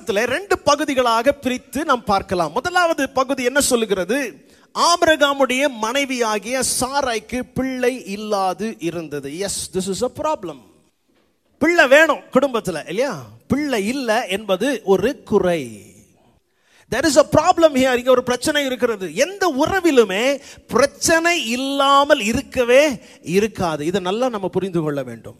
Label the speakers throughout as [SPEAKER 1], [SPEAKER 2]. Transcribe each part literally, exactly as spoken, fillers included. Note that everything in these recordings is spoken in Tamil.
[SPEAKER 1] வசனத்துல ரெண்டு பகுதிகளாக பிரித்து நாம் பார்க்கலாம். முதலாவது பகுதி என்ன சொல்லுகிறது? ஆபிரகாமுடைய மனைவியாகிய சாராய்க்கு பிள்ளை இல்லாது இருந்தது. S, this is a problem. பிள்ளை வேணும் குடும்பத்துல இல்லையா? பிள்ளை இல்லை என்பது ஒரு குறை. There is a problem here. இங்க ஒரு பிரச்சனை இருக்கிறது. எந்த உறவிலுமே பிரச்சனை இல்லாமல் இருக்கவே இருக்காது. இதை நல்லா நம்ம புரிந்து கொள்ள வேண்டும்.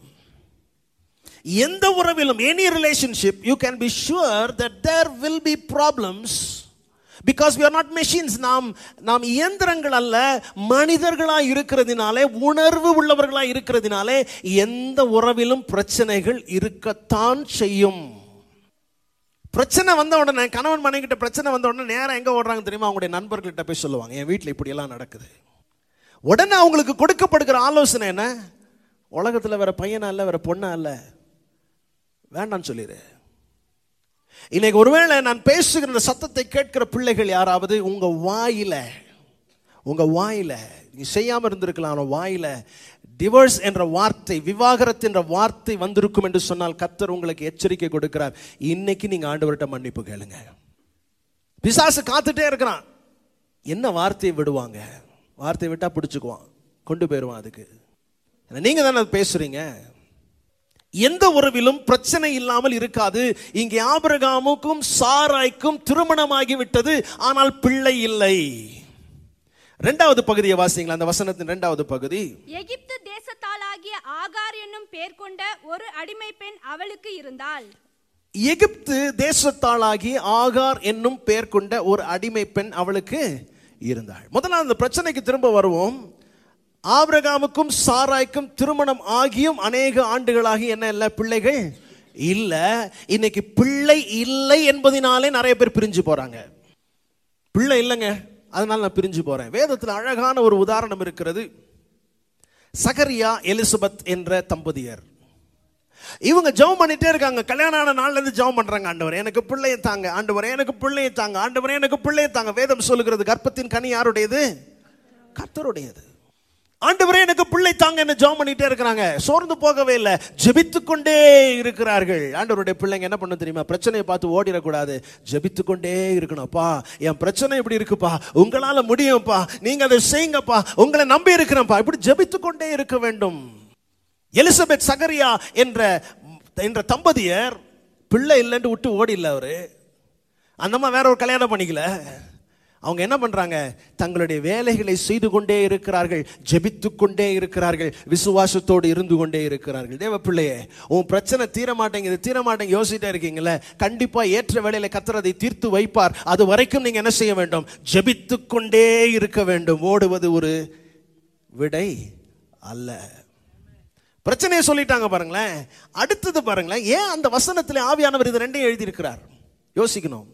[SPEAKER 1] எந்த உறவிலும், any relationship, you can be sure that there will be problems because we are not machines. நாம் நாம் இயந்திரங்கள் அல்ல, மனிதர்களாய் இருக்கிறதினாலே, உணர்வு உள்ளவர்களாய் இருக்கிறதினாலே எந்த உறவிலும் பிரச்சனைகள் இருக்கத்தான் செய்யும். பிரச்சனை வந்த உடனே, கணவன் மனைவி கிட்ட பிரச்சனை வந்த உடனே நேரம் எங்க ஓடுறாங்க தெரியுமா? அவங்களுடைய நண்பர்கள்ட்ட போய் சொல்லுவாங்க, என் வீட்டில் இப்படி எல்லாம் நடக்குது. உடனே அவங்களுக்கு கொடுக்கப்படுகிற ஆலோசனை என்ன? உலகத்தில் வேற பையனா இல்ல, வேற பொண்ணா இல்ல, வேண்டான்னு சொல்லிடு. இன்னைக்கு ஒருவேளை நான் பேசுகிற சத்தத்தை கேட்கிற பிள்ளைகள் யாராவது உங்க வாயில உங்க வாயில நீ செய்யாம இருந்திருக்கலாம், வாயில டிவோர்ஸ் என்ற வார்த்தை, விவாகரத்து என்ற வார்த்தை வந்திருக்கும் என்று சொன்னால் கர்த்தர் உங்களுக்கு எச்சரிக்கை கொடுக்கிறார். இன்னைக்கு நீங்க ஆண்டவர்கிட்ட மன்னிப்பு கேளுங்க. பிசாசு காத்துட்டே இருக்கிறான், என்ன வார்த்தையை விடுவாங்க? வார்த்தையை விட்டா பிடிச்சுக்குவான், கொண்டு போயிடுவான். அதுக்கு நீங்க தானே பேசுறீங்க. எந்த உறவிலும் பிரச்சனை இல்லாமல் இருக்காது. இங்கே ஆபிரகாமுக்கும் சாராய்க்கும் திருமணமாகி விட்டது, ஆனால் பிள்ளை இல்லை. இரண்டாவது பகுதியை வாசிங்களா, அந்த வசனத்தின் இரண்டாவது பகுதி.
[SPEAKER 2] எகிப்து தேசத்தாளாகிய ஆகார் என்னும் பெயர் கொண்ட ஒரு அடிமை பெண் அவளுக்கு இருந்தாள்.
[SPEAKER 1] எகிப்து தேசத்தாளாகிய ஆகார் என்னும் பெயர் கொண்ட ஒரு அடிமை பெண் அவளுக்கு இருந்தாள். முதல்ல அந்த பிரச்சனைக்கு திரும்ப வருவோம். ஆபிரகாமுக்கும் சாராய்க்கும் திருமணம் ஆகியும் அநேக ஆண்டுகளாகி என்ன இல்லை, பிள்ளைகள் இல்லை. இன்னைக்கு பிள்ளை இல்லை என்பதனாலே நிறைய பேர் பிரிஞ்சு போறாங்க. பிள்ளை இல்லைங்க, அதனால நான் பிரிஞ்சு போறேன். வேதத்தில் அழகான ஒரு உதாரணம் இருக்கிறது. சகரியா எலிசபெத் என்ற தம்பதியர், இவங்க ஜெபம் பண்ணிட்டே இருக்காங்க. கல்யாணம் ஆன நாள்ல இருந்து ஜெபம் பண்றாங்க, ஆண்டவரே எனக்கு பிள்ளையை தாங்க, ஆண்டவரே எனக்கு பிள்ளையை தாங்க, ஆண்டவரே எனக்கு பிள்ளையை தாங்க. வேதம் சொல்லுகிறது கர்ப்பத்தின் கனி யாருடையது? கர்த்தருடையது. ஆண்டவரே எனக்கு பிள்ளை தாங்க என்ன ஜெபம் பண்ணிட்டே இருக்கிறாங்க. சோர்ந்து போகவே இல்லை, ஜெபித்துக் கொண்டே இருக்கிறார்கள். ஆண்டவருடைய பிள்ளைங்க என்ன பண்ண தெரியுமா? பிரச்சனையை பார்த்து ஓடிடக்கூடாது, ஜெபித்துக் கொண்டே இருக்கணும்ப்பா. என் பிரச்சனை இப்படி இருக்குப்பா, உங்களால முடியும்ப்பா, நீங்க அதை செய்யுங்கப்பா, உங்களை நம்பி இருக்கிறேன்ப்பா, இப்படி ஜெபித்துக் கொண்டே இருக்க வேண்டும். எலிசபெத் சகரியா என்ற என்ற தம்பதியர் பிள்ளை இல்லைன்னு விட்டு ஓடி இல்லை. அவரு அந்தம்மா வேற ஒரு கல்யாணம் பண்ணிக்கல. அவங்க என்ன பண்றாங்க? தங்களுடைய வேலைகளை செய்து கொண்டே இருக்கிறார்கள், ஜெபித்துக் கொண்டே இருக்கிறார்கள், விசுவாசத்தோடு இருந்து கொண்டே இருக்கிறார்கள். தேவ பிள்ளையே, உன் பிரச்சனை தீர மாட்டேங்குது தீர மாட்டேங்க யோசிச்சுட்டே இருக்கீங்களே, கண்டிப்பா ஏற்ற வேளையில கர்த்தர் அதை தீர்த்து வைப்பார். அது வரைக்கும் நீங்க என்ன செய்ய வேண்டும்? ஜெபித்துக் கொண்டே இருக்க வேண்டும். ஓடுவது ஒரு விடை அல்ல. பிரச்சனையை சொல்லிட்டாங்க பாருங்களேன். அடுத்தது பாருங்களேன், ஏன் அந்த வசனத்தில் ஆவியானவர் இது ரெண்டையும் எழுதி இருக்கிறார்? யோசிக்கணும்.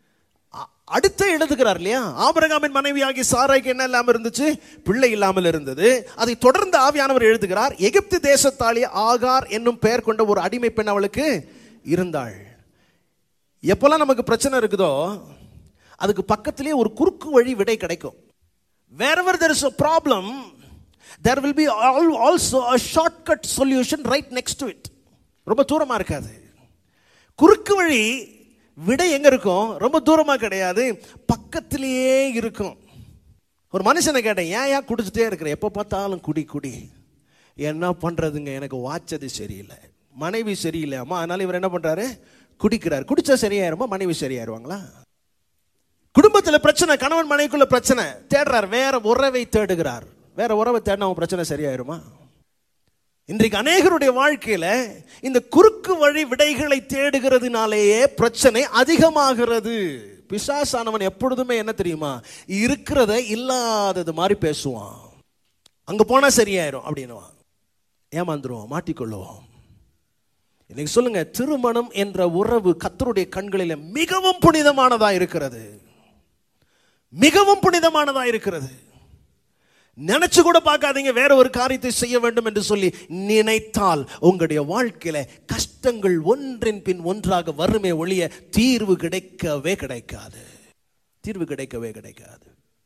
[SPEAKER 1] அடுத்து எழுதுகிறார் இல்லையா? ஆபிரகாமின் மனைவியாகி சாராய்க்கு என்ன இல்லாமல் இருந்துச்சு? பிள்ளை இல்லாமல் இருந்தது. அதை தொடர்ந்து ஆவியானவர் எழுதுகிறார், எகிப்து தேசத்தாளிய ஆகார் என்னும் பெயர் கொண்ட ஒரு அடிமை பெண் அவளுக்கு இருந்தாள். எப்பெல்லாம் நமக்கு பிரச்சனை இருக்குதோ அதுக்கு பக்கத்திலேயே ஒரு குறுக்கு வழி விடை கிடைக்கும். wherever there is a problem there will be also a shortcut solution right next to it. ரொம்ப தூரமா இருக்காது. குறுக்கு வழி விடை எங்க இருக்கும்? ரொம்ப தூரமா கிடையாது, பக்கத்திலேயே இருக்கும். ஒரு மனுஷனை கேட்டேன், ஏன் ஏன் குடிச்சிட்டே இருக்கிற, எப்போ பார்த்தாலும் குடி குடி. என்ன பண்றதுங்க, எனக்கு வாச்சது சரியில்லை, மனைவி சரியில்லை அம்மா, அதனால இவர் என்ன பண்றாரு? குடிக்கிறார். குடிச்சா சரியாயிருமா? மனைவி சரியாயிருவாங்களா? குடும்பத்தில் பிரச்சனை, கணவன் மனைவிக்குள்ள பிரச்சனை, தேடுறார், வேற உறவை தேடுகிறார். வேற உறவை தேடினா அவன் பிரச்சனை சரியாயிருமா? இன்றைக்கு அநேகருடைய வாழ்க்கையில இந்த குறுக்கு வழி விடைகளை தேடுகிறதுனாலேயே பிரச்சனை அதிகமாகிறது. பிசாசானவன் எப்பொழுதுமே என்ன தெரியுமா? இருக்கிறத இல்லாதது மாதிரி பேசுவான். அங்க போனா சரியாயிரும் அப்படின்னுவான், ஏமாந்துருவோம், மாட்டிக்கொள்ளுவோம். இன்னைக்கு சொல்லுங்க, திருமணம் என்ற உறவு கர்த்தருடைய கண்களில் மிகவும் புனிதமானதா இருக்கிறது, மிகவும் புனிதமானதா இருக்கிறது. நினைச்சு கூட பார்க்காதீங்க வேற ஒரு காரியத்தை செய்ய வேண்டும் என்று சொல்லி. நினைத்தால் உங்களுடைய வாழ்க்கையில கஷ்டங்கள் ஒன்றின் பின் ஒன்றாக வருமே ஒழிய தீர்வு கிடைக்கவே கிடைக்காது, தீர்வு கிடைக்கவே கிடைக்காது.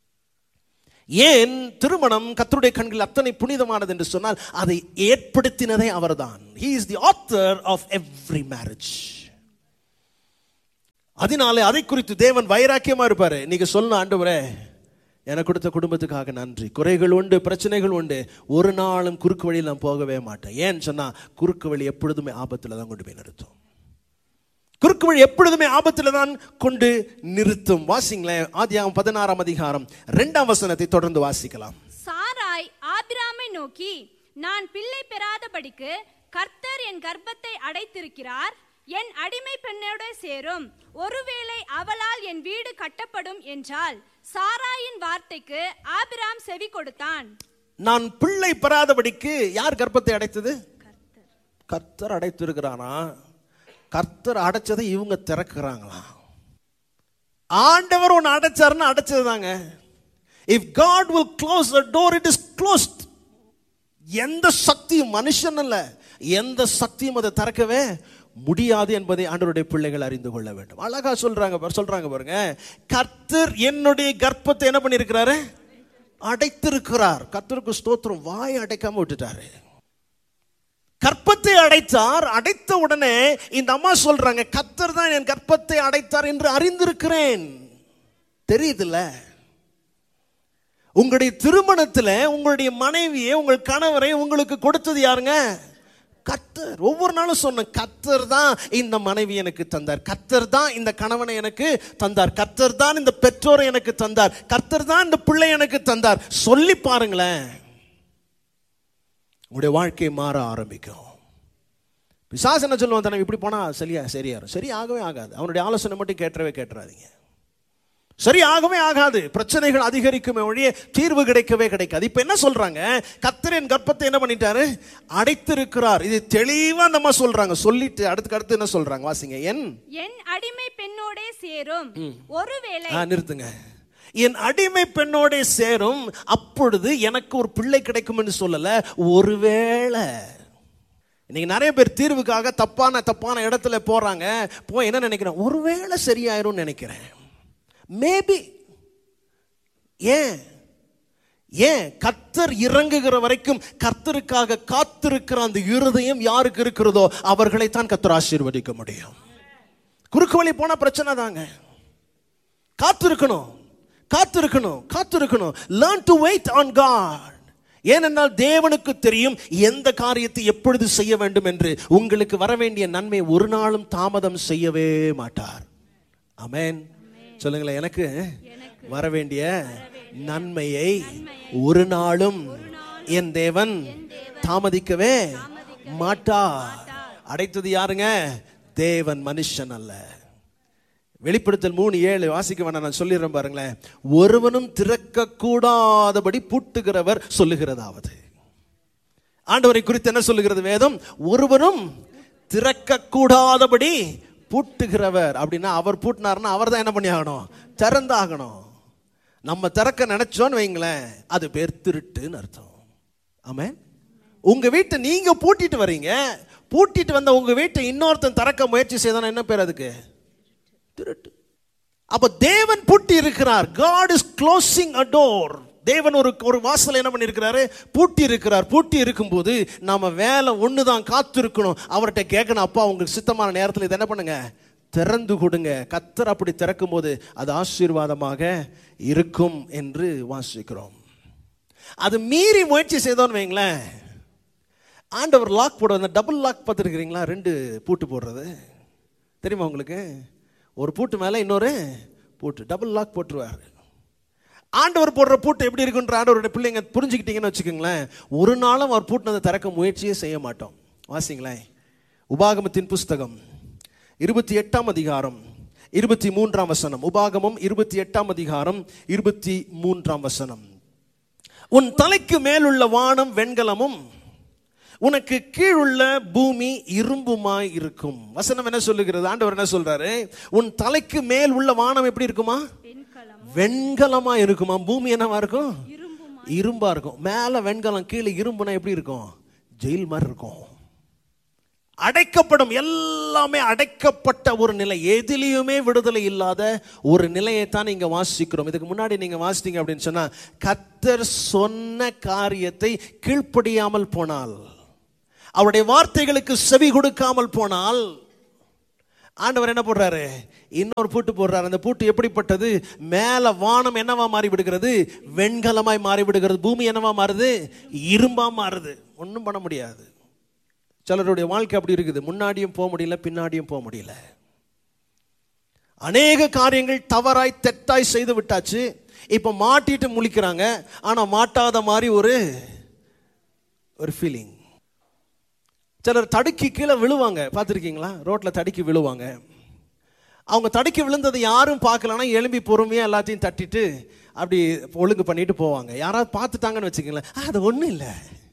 [SPEAKER 1] ஏன் திருமணம் கர்த்தருடைய கண்களில் அத்தனை புனிதமானது என்று சொன்னால் அதை ஏற்படுத்தினதே அவர்தான். He is the author of every marriage. அதனாலே அதை குறித்து தேவன் வைராக்கியமா இருப்பாரு. நீங்க சொல்லணும், ஆண்டவரே எனக்கு கொடுத்த குடும்பத்துக்காக நன்றி. குறைகள் உண்டு, பிரச்சனைகள் உண்டு, ஒரு நாளும் குறுக்கு வழியில் நான் போகவே மாட்டேன். ஏன்னு சொன்னா குறுக்கு வழி எப்பொழுதுமே ஆபத்துல தான் கொண்டு போய் நிறுத்தும். குறுக்கு வழி எப்பொழுதுமே ஆபத்துல தான் கொண்டு நிறுத்தும். வாசிங்களேன், ஆதியாகமம் பதினாறாம் அதிகாரம் இரண்டாம் வசனத்தை தொடர்ந்து வாசிக்கலாம்.
[SPEAKER 2] சாராய் ஆபிராமை நோக்கி, நான் பிள்ளை பெறாதபடிக்கு கர்த்தர் என் கர்ப்பத்தை அடைத்திருக்கிறார், என் அடிமை பெண்ணோட சேரும், ஒருவேளை அவளால் என் வீடு கட்டப்படும் என்றால். சாராயின் வார்த்தைக்கு ஆபிராம் செவி கொடுத்தான்.
[SPEAKER 1] நான் பிள்ளை பெறாதபடிக்கு யார் கர்ப்பத்தை அடைத்தது? கர்த்தர் அடைத்திருக்கிறானா? கர்த்தர் அடைச்சதை இவங்க திறக்கிறாங்களா? ஆண்டவர் ஒன்று அடைச்சாருன்னு அடைச்சது தாங்க. If God will close the door, it is closed. எந்த சக்தியும், மனுஷன் அல்ல, எந்த சக்தியும் அதை திறக்கவே முடியாது என்பதை ஆண்டவருடைய பிள்ளைகள் அறிந்து கொள்ள வேண்டும். அழகா சொல்றாங்க சொல்றாங்க பாருங்க, கர்த்தர் என்னுடைய கர்ப்பத்தை என்ன பண்ணிருக்கிறாரு? அடைத்திருக்கிறார். கர்த்தருக்கு ஸ்தோத்திரம். வாய் அடைக்காம விட்டுட்டாரு. கர்ப்பத்தை அடைத்தார். அடைத்த உடனே இந்த அம்மா சொல்றாங்க, கர்த்தர் தான் என் கர்ப்பத்தை அடைத்தார் என்று அறிந்திருக்கிறேன். தெரியுதுல்ல, உங்களுடைய திருமணத்துல உங்களுடைய மனைவியை, உங்கள் கணவரை உங்களுக்கு கொடுத்தது யாருங்க? கர்த்தர். ஒவ்வொரு நாளும் சொன்ன, கர்த்தர் தான் இந்த மனைவி எனக்கு தந்தார், கர்த்தர் தான் இந்த கணவனை எனக்கு தந்தார், கர்த்தர் தான் இந்த பெற்றோரை எனக்கு தந்தார், கர்த்தர் தான் இந்த பிள்ளை எனக்கு தந்தார். சொல்லி பாருங்களேன், உங்களுடைய வாழ்க்கை மாற ஆரம்பிக்கும். பிசாசு என்ன சொல்லுவான், தானே இப்படி போனா சரியா சரியாரும். சரி ஆகவே ஆகாது. அவனுடைய ஆலோசனை மட்டும் கேட்டவே கேட்டுறாதீங்க. சரி ஆகவே ஆகாது. பிரச்சனைகள் அதிகரிக்குமே ஒழிய தீர்வு கிடைக்கவே கிடைக்காது. இப்ப என்ன சொல்றாங்க? கர்த்தர் என் கர்ப்பத்தை என்ன பண்ணிட்டாரு? அடைத்திருக்கிறார். இது தெளிவா நம்ம சொல்றாங்க. சொல்லிட்டு அடுத்து அடுத்து என்ன சொல்றாங்க? வாசிங்க. என்
[SPEAKER 2] என் அடிமை பெண்ணோட சேரும், ஒருவேளை.
[SPEAKER 1] நிறுத்துங்க. என் அடிமை பெண்ணோட சேரும், அப்பொழுது எனக்கு ஒரு பிள்ளை கிடைக்கும் என்று சொல்லல, ஒருவேளை. இன்னைக்கு நிறைய பேர் தீர்வுக்காக தப்பான தப்பான இடத்துல போறாங்க. போய் என்ன நினைக்கிறேன்? ஒருவேளை சரியாயிரும் நினைக்கிறேன். மேபி. ஏன் ஏன் கர்த்தர் இறங்குகிற வரைக்கும் கர்த்தருக்காக காத்திருக்கிற அந்த இருதயம் யாருக்கு இருக்கிறதோ அவர்களைத்தான் கர்த்தர் ஆசீர்வதிக்க முடியும். குறுக்கு வழி போனா பிரச்சனை தாங்க. காத்திருக்கணும், காத்திருக்கணும், காத்திருக்கணும். Learn to wait on God. ஏனென்றால் தேவனுக்கு தெரியும் எந்த காரியத்தை எப்பொழுது செய்ய வேண்டும் என்று. உங்களுக்கு வர வேண்டிய நன்மை ஒரு நாளும் தாமதம் செய்யவே மாட்டார். ஆமென். சொல்லுங்களேன், எனக்கு வர வேண்டிய நன்மையை ஒரு நாளும் என் தேவன் தாமதிக்கவே மாட்டார். அடைத்தது யாருங்க? தேவன், மனுஷன் அல்ல. வெளிப்படுத்தல் மூணு ஏழு வாசிக்க வேணாம், நான் சொல்லிடுறேன் பாருங்களேன். ஒருவனும் திறக்க கூடாதபடி பூட்டுகிறவர் சொல்லுகிறதாவது. ஆண்டவரை குறித்து என்ன சொல்லுகிறது வேதம்? ஒருவனும் திறக்க கூடாதபடி பூட்டுகிறவர். அப்படின்னா அவர் பூட்டினார்னா அவர் தான் என்ன பண்ணி ஆகணும்? திறந்தாகணும். நம்ம திறக்க நினைச்சோன்னு வைங்களேன், அது பேர் திருட்டுன்னு அர்த்தம். ஆமென். உங்க வீட்டை நீங்க பூட்டிட்டு வரீங்க, பூட்டிட்டு வந்த உங்க வீட்டை இன்னொருத்தன் திறக்க முயற்சி செய்தானா என்ன பேர்? அதுக்கு திருட்டு. அப்ப தேவன் பூட்டி இருக்கிறார். God is closing a door. தேவன் ஒரு ஒரு வாசலை என்ன பண்ணியிருக்கிறாரு? பூட்டி இருக்கிறார். பூட்டி இருக்கும்போது நாம வேலை ஒண்ணுதான், காத்திருக்கணும். அவர்கிட்ட கேட்கணும், அப்பா உங்களுக்கு சித்தமான நேரத்தில் இதை என்ன பண்ணுங்க, திறந்து கொடுங்க. கர்த்தர் அப்படி திறக்கும் போது அது ஆசீர்வாதமாக இருக்கும் என்று வாசிக்கிறோம். அது மீறி முயற்சி செய்தோன்னு வைங்களேன், ஆண்டவர் லாக் போடுவது, டபுள் லாக் பார்த்துருக்கிறீங்களா? ரெண்டு பூட்டு போடுறது தெரியுமா உங்களுக்கு? ஒரு பூட்டு மேலே இன்னொரு பூட்டு, டபுள் லாக் போட்டுருவார். ஆண்டவர் போடுற பூட்டு எப்படி இருக்குன்ற ஆண்டவருடைய பிள்ளைங்க புரிஞ்சுக்கிட்டீங்கன்னு வச்சுக்கோங்களேன், ஒரு நாளும் அவர் பூட்டினதை திறக்க முயற்சியே செய்ய மாட்டோம். வாசிங்களேன், உபாகமத்தின் புஸ்தகம் இருபத்தி எட்டாம் அதிகாரம் இருபத்தி மூன்றாம் வசனம். உபாகமம் இருபத்தி எட்டாம் அதிகாரம் இருபத்தி மூன்றாம் வசனம். உன் தலைக்கு மேலுள்ள வானம் வெண்கலமும் உனக்கு கீழுள்ள பூமி இரும்புமாய் இருக்கும். வசனம் என்ன சொல்லுகிறது? ஆண்டவர் என்ன சொல்றாரு? உன் தலைக்கு மேல் உள்ள வானம் எப்படி இருக்குமா? வெண்கலமா இருக்குமா. பூமி என்னவா இருக்கும்? இரும்பா இருக்கும். மேல வெண்கலம், கீழே இரும்புனா எப்படி இருக்கும்? ஜெயில் மாதிரி இருக்கும். அடைக்கப்படும், எல்லாமே அடைக்கப்பட்ட ஒரு நிலை, எதிலையுமே விடுதலை இல்லாத ஒரு நிலையை தான் இங்க வாசிக்கிறோம். இதுக்கு முன்னாடி நீங்க வாசித்தீங்க அப்படின்னு சொன்னா, கர்த்தர் சொன்ன காரியத்தை கீழ்ப்படியாமல் போனால், அவருடைய வார்த்தைகளுக்கு செவி கொடுக்காமல் போனால், ஆண்டவர் என்ன போடுறாரு? இன்னொரு பூட்டு போடுறாரு. அந்த பூட்டு எப்படிப்பட்டது? மேல வானம் என்னவா மாறி விடுகிறது? வெண்கலமாய் மாறி விடுகிறது. பூமி என்னவா மாறுது? இரும்பா மாறுது. ஒன்றும் பண்ண முடியாது. சிலருடைய வாழ்க்கை அப்படி இருக்குது. முன்னாடியும் போக முடியல, பின்னாடியும் போக முடியல. அநேக காரியங்கள் தவறாய் தெட்டாய் செய்து விட்டாச்சு. இப்ப மாட்டிட்டு முழிக்கிறாங்க. ஆனா மாட்டாத மாதிரி ஒரு ஒரு ஃபீலிங். சிலர் தடுக்கி கீழே விழுவாங்க, பார்த்துருக்கீங்களா? ரோட்ல தடுக்கி விழுவாங்க. அவங்க தடுக்கி விழுந்தது யாரும் பார்க்கலன்னா எழும்பி பொறுமையாக எல்லாத்தையும் தட்டிட்டு அப்படி ஒழுங்கு பண்ணிட்டு போவாங்க. யாராவது பார்த்துட்டாங்கன்னு வச்சுக்கங்களேன், அது ஒன்றும் இல்லை.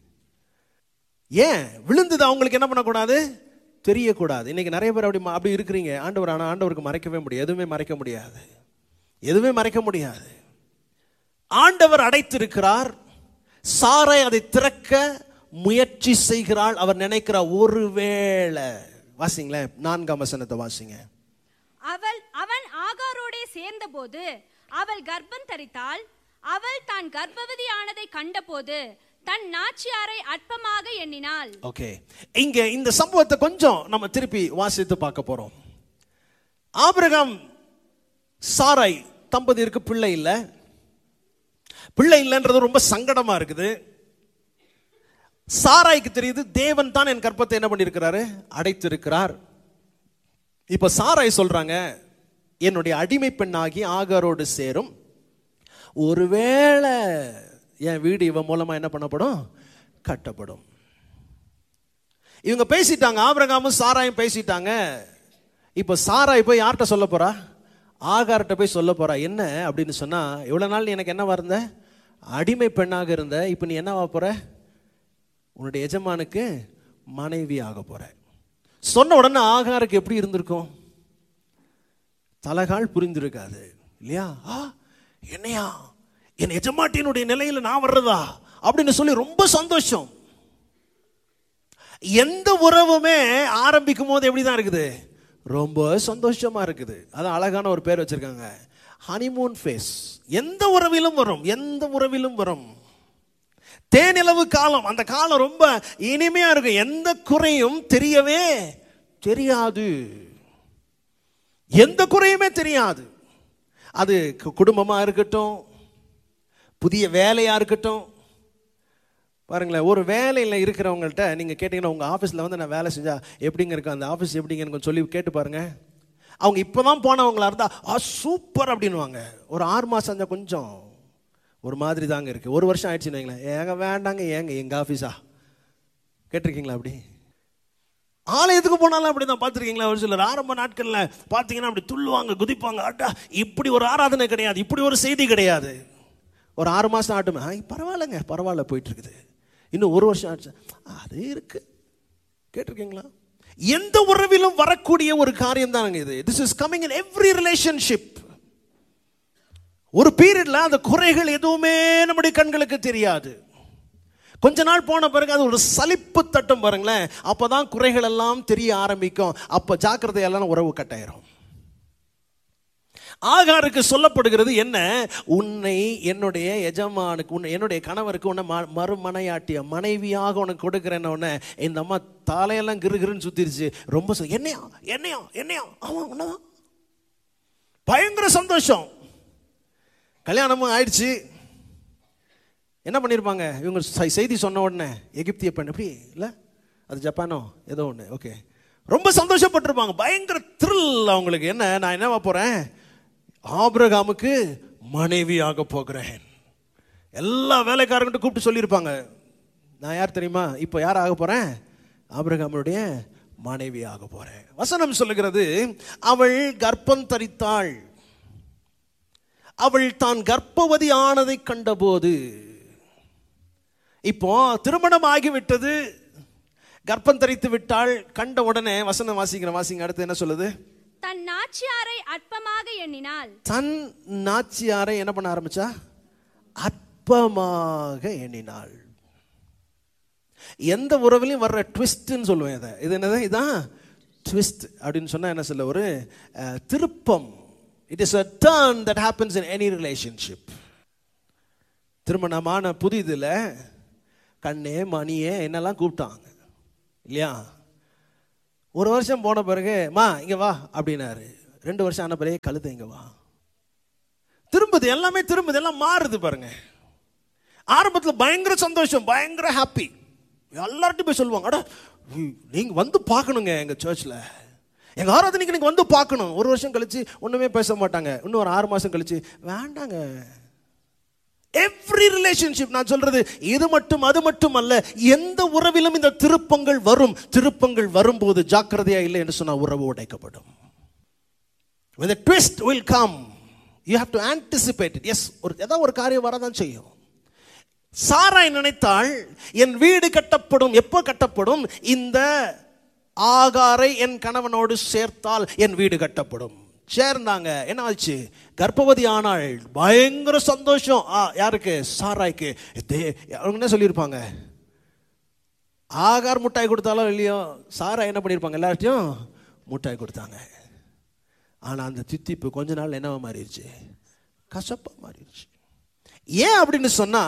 [SPEAKER 1] ஏன் விழுந்தது அவங்களுக்கு என்ன பண்ணக்கூடாது? தெரியக்கூடாது. இன்னைக்கு நிறைய பேர் அப்படி அப்படி இருக்கிறீங்க. ஆண்டவர் ஆனால் ஆண்டவருக்கு மறைக்கவே முடியாது. எதுவுமே மறைக்க முடியாது. எதுவுமே மறைக்க முடியாது. ஆண்டவர் அடைத்திருக்கிறார். சாரை அதை திறக்க முயற்சி செய்கிறாள். அவர் நினைக்கிறார், ஒருவேளை. வாசிங்களேன், நான்காம் வசனத்தை வாசிங்க.
[SPEAKER 2] அவள் அவன் ஆகாரோடே சேர்ந்தபோது அவள் கர்ப்பம் தரித்தாள். அவள் தான் கர்ப்பவதி ஆனதை கண்டபோது தன் நாச்சியாரை அற்பமாக எண்ணினாள்.
[SPEAKER 1] ஓகே, இங்க இந்த சம்பவத்தை கொஞ்சம் நம்ம திருப்பி வாசித்து பார்க்க போறோம். ஆபிரகாம் சாராய் தம்பதியருக்கு பிள்ளை இல்லை. பிள்ளை இல்லைன்றது ரொம்ப சங்கடமா இருக்குது. சாராய்க்கு தெரியுது, தேவன் தான் என் கர்ப்பத்தை என்ன பண்ணியிருக்கிறாரு? அடைத்திருக்கிறார். இப்ப சாராய் சொல்றாங்க, என்னுடைய அடிமை பெண்ணாகி ஆகாரோடு சேரும். ஒருவேளை என் வீடு இவன் மூலமா என்ன பண்ணப்படும்? கட்டப்படும். இவங்க பேசிட்டாங்க, ஆபிரகாமும் சாராயும் பேசிட்டாங்க. இப்ப சாராய் போய் யார்கிட்ட சொல்ல போறா? ஆகார்கிட்ட போய் சொல்ல போறா. என்ன அப்படின்னு சொன்னா, இவ்வளவு நாள் எனக்கு என்ன இருந்த? அடிமை பெண்ணாக இருந்த. இப்ப நீ என்னவா போற? உன்னுடைய எஜமானுக்கு மனைவி ஆக போற. சொன்ன உடனே ஆகாருக்கு எப்படி இருந்திருக்கும்? தலகால் புரிந்திருக்காது இல்லையா? என்னையா என் எஜமாட்டியினுடைய நிலையில நான் வர்றதா அப்படின்னு சொல்லி ரொம்ப சந்தோஷம். எந்த உறவுமே ஆரம்பிக்கும் போது எப்படிதான் இருக்குது? ரொம்ப சந்தோஷமா இருக்குது. அதான் அழகான ஒரு பேர் வச்சிருக்காங்க, ஹனிமூன் ஃபேஸ். எந்த உறவிலும் வரும், எந்த உறவிலும் வரும். தேனிலவு காலம், அந்த காலம் ரொம்ப இனிமையா இருக்கும். எந்த குறையும் தெரியவே தெரியாது. எந்த குறையுமே தெரியாது. அது குடும்பமா இருக்கட்டும், புதிய வேலையா இருக்கட்டும். பாருங்களேன், ஒரு வேலையில் இருக்கிறவங்கள்ட்ட நீங்க கேட்டீங்கன்னா, உங்க ஆஃபீஸில் வந்து நான் வேலை செஞ்சா எப்படிங்க இருக்கு, அந்த ஆஃபீஸ் எப்படிங்கன்னு கொஞ்சம் சொல்லி கேட்டு பாருங்க. அவங்க இப்போதான் போனவங்களா இருந்தா ஆ சூப்பர் அப்படின்வாங்க. ஒரு ஆறு மாசம் இருந்தால் கொஞ்சம் ஒரு மாதிரி தாங்க இருக்கு. ஒரு வருஷம் ஆயிடுச்சுன்னு வைங்களேன், ஏங்க வேண்டாங்க, ஏங்க எங்க ஆஃபீஸா கேட்டிருக்கீங்களா? அப்படி ஆலயத்துக்கு போனாலும் அப்படிதான் பார்த்துருக்கீங்களா? ஒரு சிலர் ஆரம்ப நாட்களில் பார்த்தீங்கன்னா அப்படி துள்ளுவாங்க, குதிப்பாங்க. அட்டா, இப்படி ஒரு ஆராதனை கிடையாது, இப்படி ஒரு செய்தி கிடையாது. ஒரு ஆறு மாதம் ஆட்டுமே, பரவாயில்லைங்க, பரவாயில்ல போயிட்டு இருக்குது. இன்னும் ஒரு வருஷம் ஆச்சு, அது இருக்கு. கேட்டிருக்கீங்களா? எந்த உறவிலும் வரக்கூடிய ஒரு காரியம் தானுங்க இது. This is coming in every relationship. ஒரு பீரியட்ல அந்த குறைகள் எதுவுமே நம்முடைய கண்களுக்கு தெரியாது. கொஞ்ச நாள் போன பிறகு அது ஒரு சலிப்பு தட்டும் பாருங்களேன். அப்பதான் குறைகள் எல்லாம் தெரிய ஆரம்பிக்கும். அப்ப ஜாக்கிரதையெல்லாம் உறவு கட்டாயிரும். ஆகாருக்கு சொல்லப்படுகிறது என்ன? உன்னை என்னுடைய எஜமானுக்கு, உன்னை என்னுடைய கணவருக்கு உன்னை மறுமனையாட்டிய மனைவியாக உனக்கு கொடுக்கிறேன்னு உடனே இந்த அம்மா தலையெல்லாம் கிருகிருன்னு சுத்திருச்சு. ரொம்ப என்னையா என்னையா என்னையா ஆமா உன்னதான். பயங்கர சந்தோஷம். கல்யாணமும் ஆயிடுச்சு. என்ன பண்ணியிருப்பாங்க இவங்க செய்தி சொன்ன உடனே? எகிப்திய பெண் எப்படி இல்லை, அது ஜப்பானோ ஏதோ ஒன்று. ஓகே, ரொம்ப சந்தோஷப்பட்டிருப்பாங்க. பயங்கர த்ரில் அவங்களுக்கு. என்ன, நான் என்னவா போறேன்? ஆபிரகாமுக்கு மனைவி ஆக போகிறேன். எல்லா வேலைக்காரங்கிட்ட கூப்பிட்டு சொல்லியிருப்பாங்க, நான் யார் தெரியுமா? இப்போ யார் ஆக போறேன்? ஆபிரகாமுடைய மனைவி ஆக போறேன். வசனம் சொல்லுகிறது, அவள் கர்ப்பம் தரித்தாள். அவள் தான் கர்ப்பவதி ஆனதை கண்டபோது. இப்போ திருமணம் ஆகிவிட்டது, கர்ப்பம் தரித்து விட்டாள். கண்ட உடனே வசனம் வாசிக்கிற வாசிங்க, அடுத்து என்ன சொல்லுது?
[SPEAKER 2] தன் நாச்சியாரை அற்பமாக எண்ணினாள். தன்
[SPEAKER 1] நாச்சியாரை என்ன பண்ண ஆரம்பிச்சா? அற்பமாக எண்ணினாள். எந்த உறவிலையும் வர்ற ட்விஸ்ட்னு சொல்லுவேன் இதை. இது என்னது? இதான் ட்விஸ்ட் அப்படின்னு சொன்னா என்ன சொல்ல? ஒரு திருப்பம். It is a turn that happens in any relationship. திருமணமான புதிதுல கண்ணே மணியே என்னெல்லாம் கூப்பிட்டாங்க இல்லையா? ஒரு வருஷம் போன பிறகு மா இங்க வா அப்படின்னாரு. ரெண்டு வருஷம் ஆன பிறகு கழுதை இங்க வா. திரும்புது, எல்லாமே திரும்புது, எல்லாம் மாறுது பாருங்க. ஆரம்பத்தில் பயங்கர சந்தோஷம், பயங்கர ஹாப்பி. எல்லார்ட்டும் போய் சொல்லுவாங்க, அட நீங்க வந்து பார்க்கணுங்க எங்க சர்ச்சில், எங்க ஆராதனைக்கு நீங்க வந்து பார்க்கணும். ஒரு வருஷம் கழிச்சு ஒண்ணுமே பேச மாட்டாங்க. இன்னும் ஒரு ஆறு மாசம் கழிச்சு வேண்டாங்க. எவ்ரி ரிலேஷன்ஷிப், நான் சொல்றது இது மட்டும் அது மட்டும் அல்ல, எந்த உறவிலும் இந்த திருப்பங்கள் வரும். திருப்பங்கள் வரும்போது ஜாக்கிரதையா இல்லை என்று சொன்னா உறவு உடைக்கப்படும். When the twist will come, you have to anticipate it. Yes, ஒரு ஏதாவது ஒரு காரியம் வரதான் செய்யும். சாராய் நினைத்தாள், என் வீடு கட்டப்படும். எப்போ கட்டப்படும்? இந்த ஆகாரை என் கணவனோடு சேர்த்தால் என் வீடு கட்டப்படும். சேர்ந்தாங்க, என்ன ஆச்சு? கர்ப்பவதி ஆனாள். பயங்கர சந்தோஷம். யாருக்கு? சாராய்க்கு. அவங்க என்ன சொல்லியிருப்பாங்க? ஆகார் முட்டாய் கொடுத்தாலும் இல்லையோ, சாராய் என்ன பண்ணியிருப்பாங்க? எல்லார்ட்டையும் முட்டாய் கொடுத்தாங்க. ஆனால் அந்த தித்திப்பு கொஞ்ச நாள் என்னவா மாறிடுச்சு? கசப்பா மாறிடுச்சு. ஏன் அப்படின்னு சொன்னா,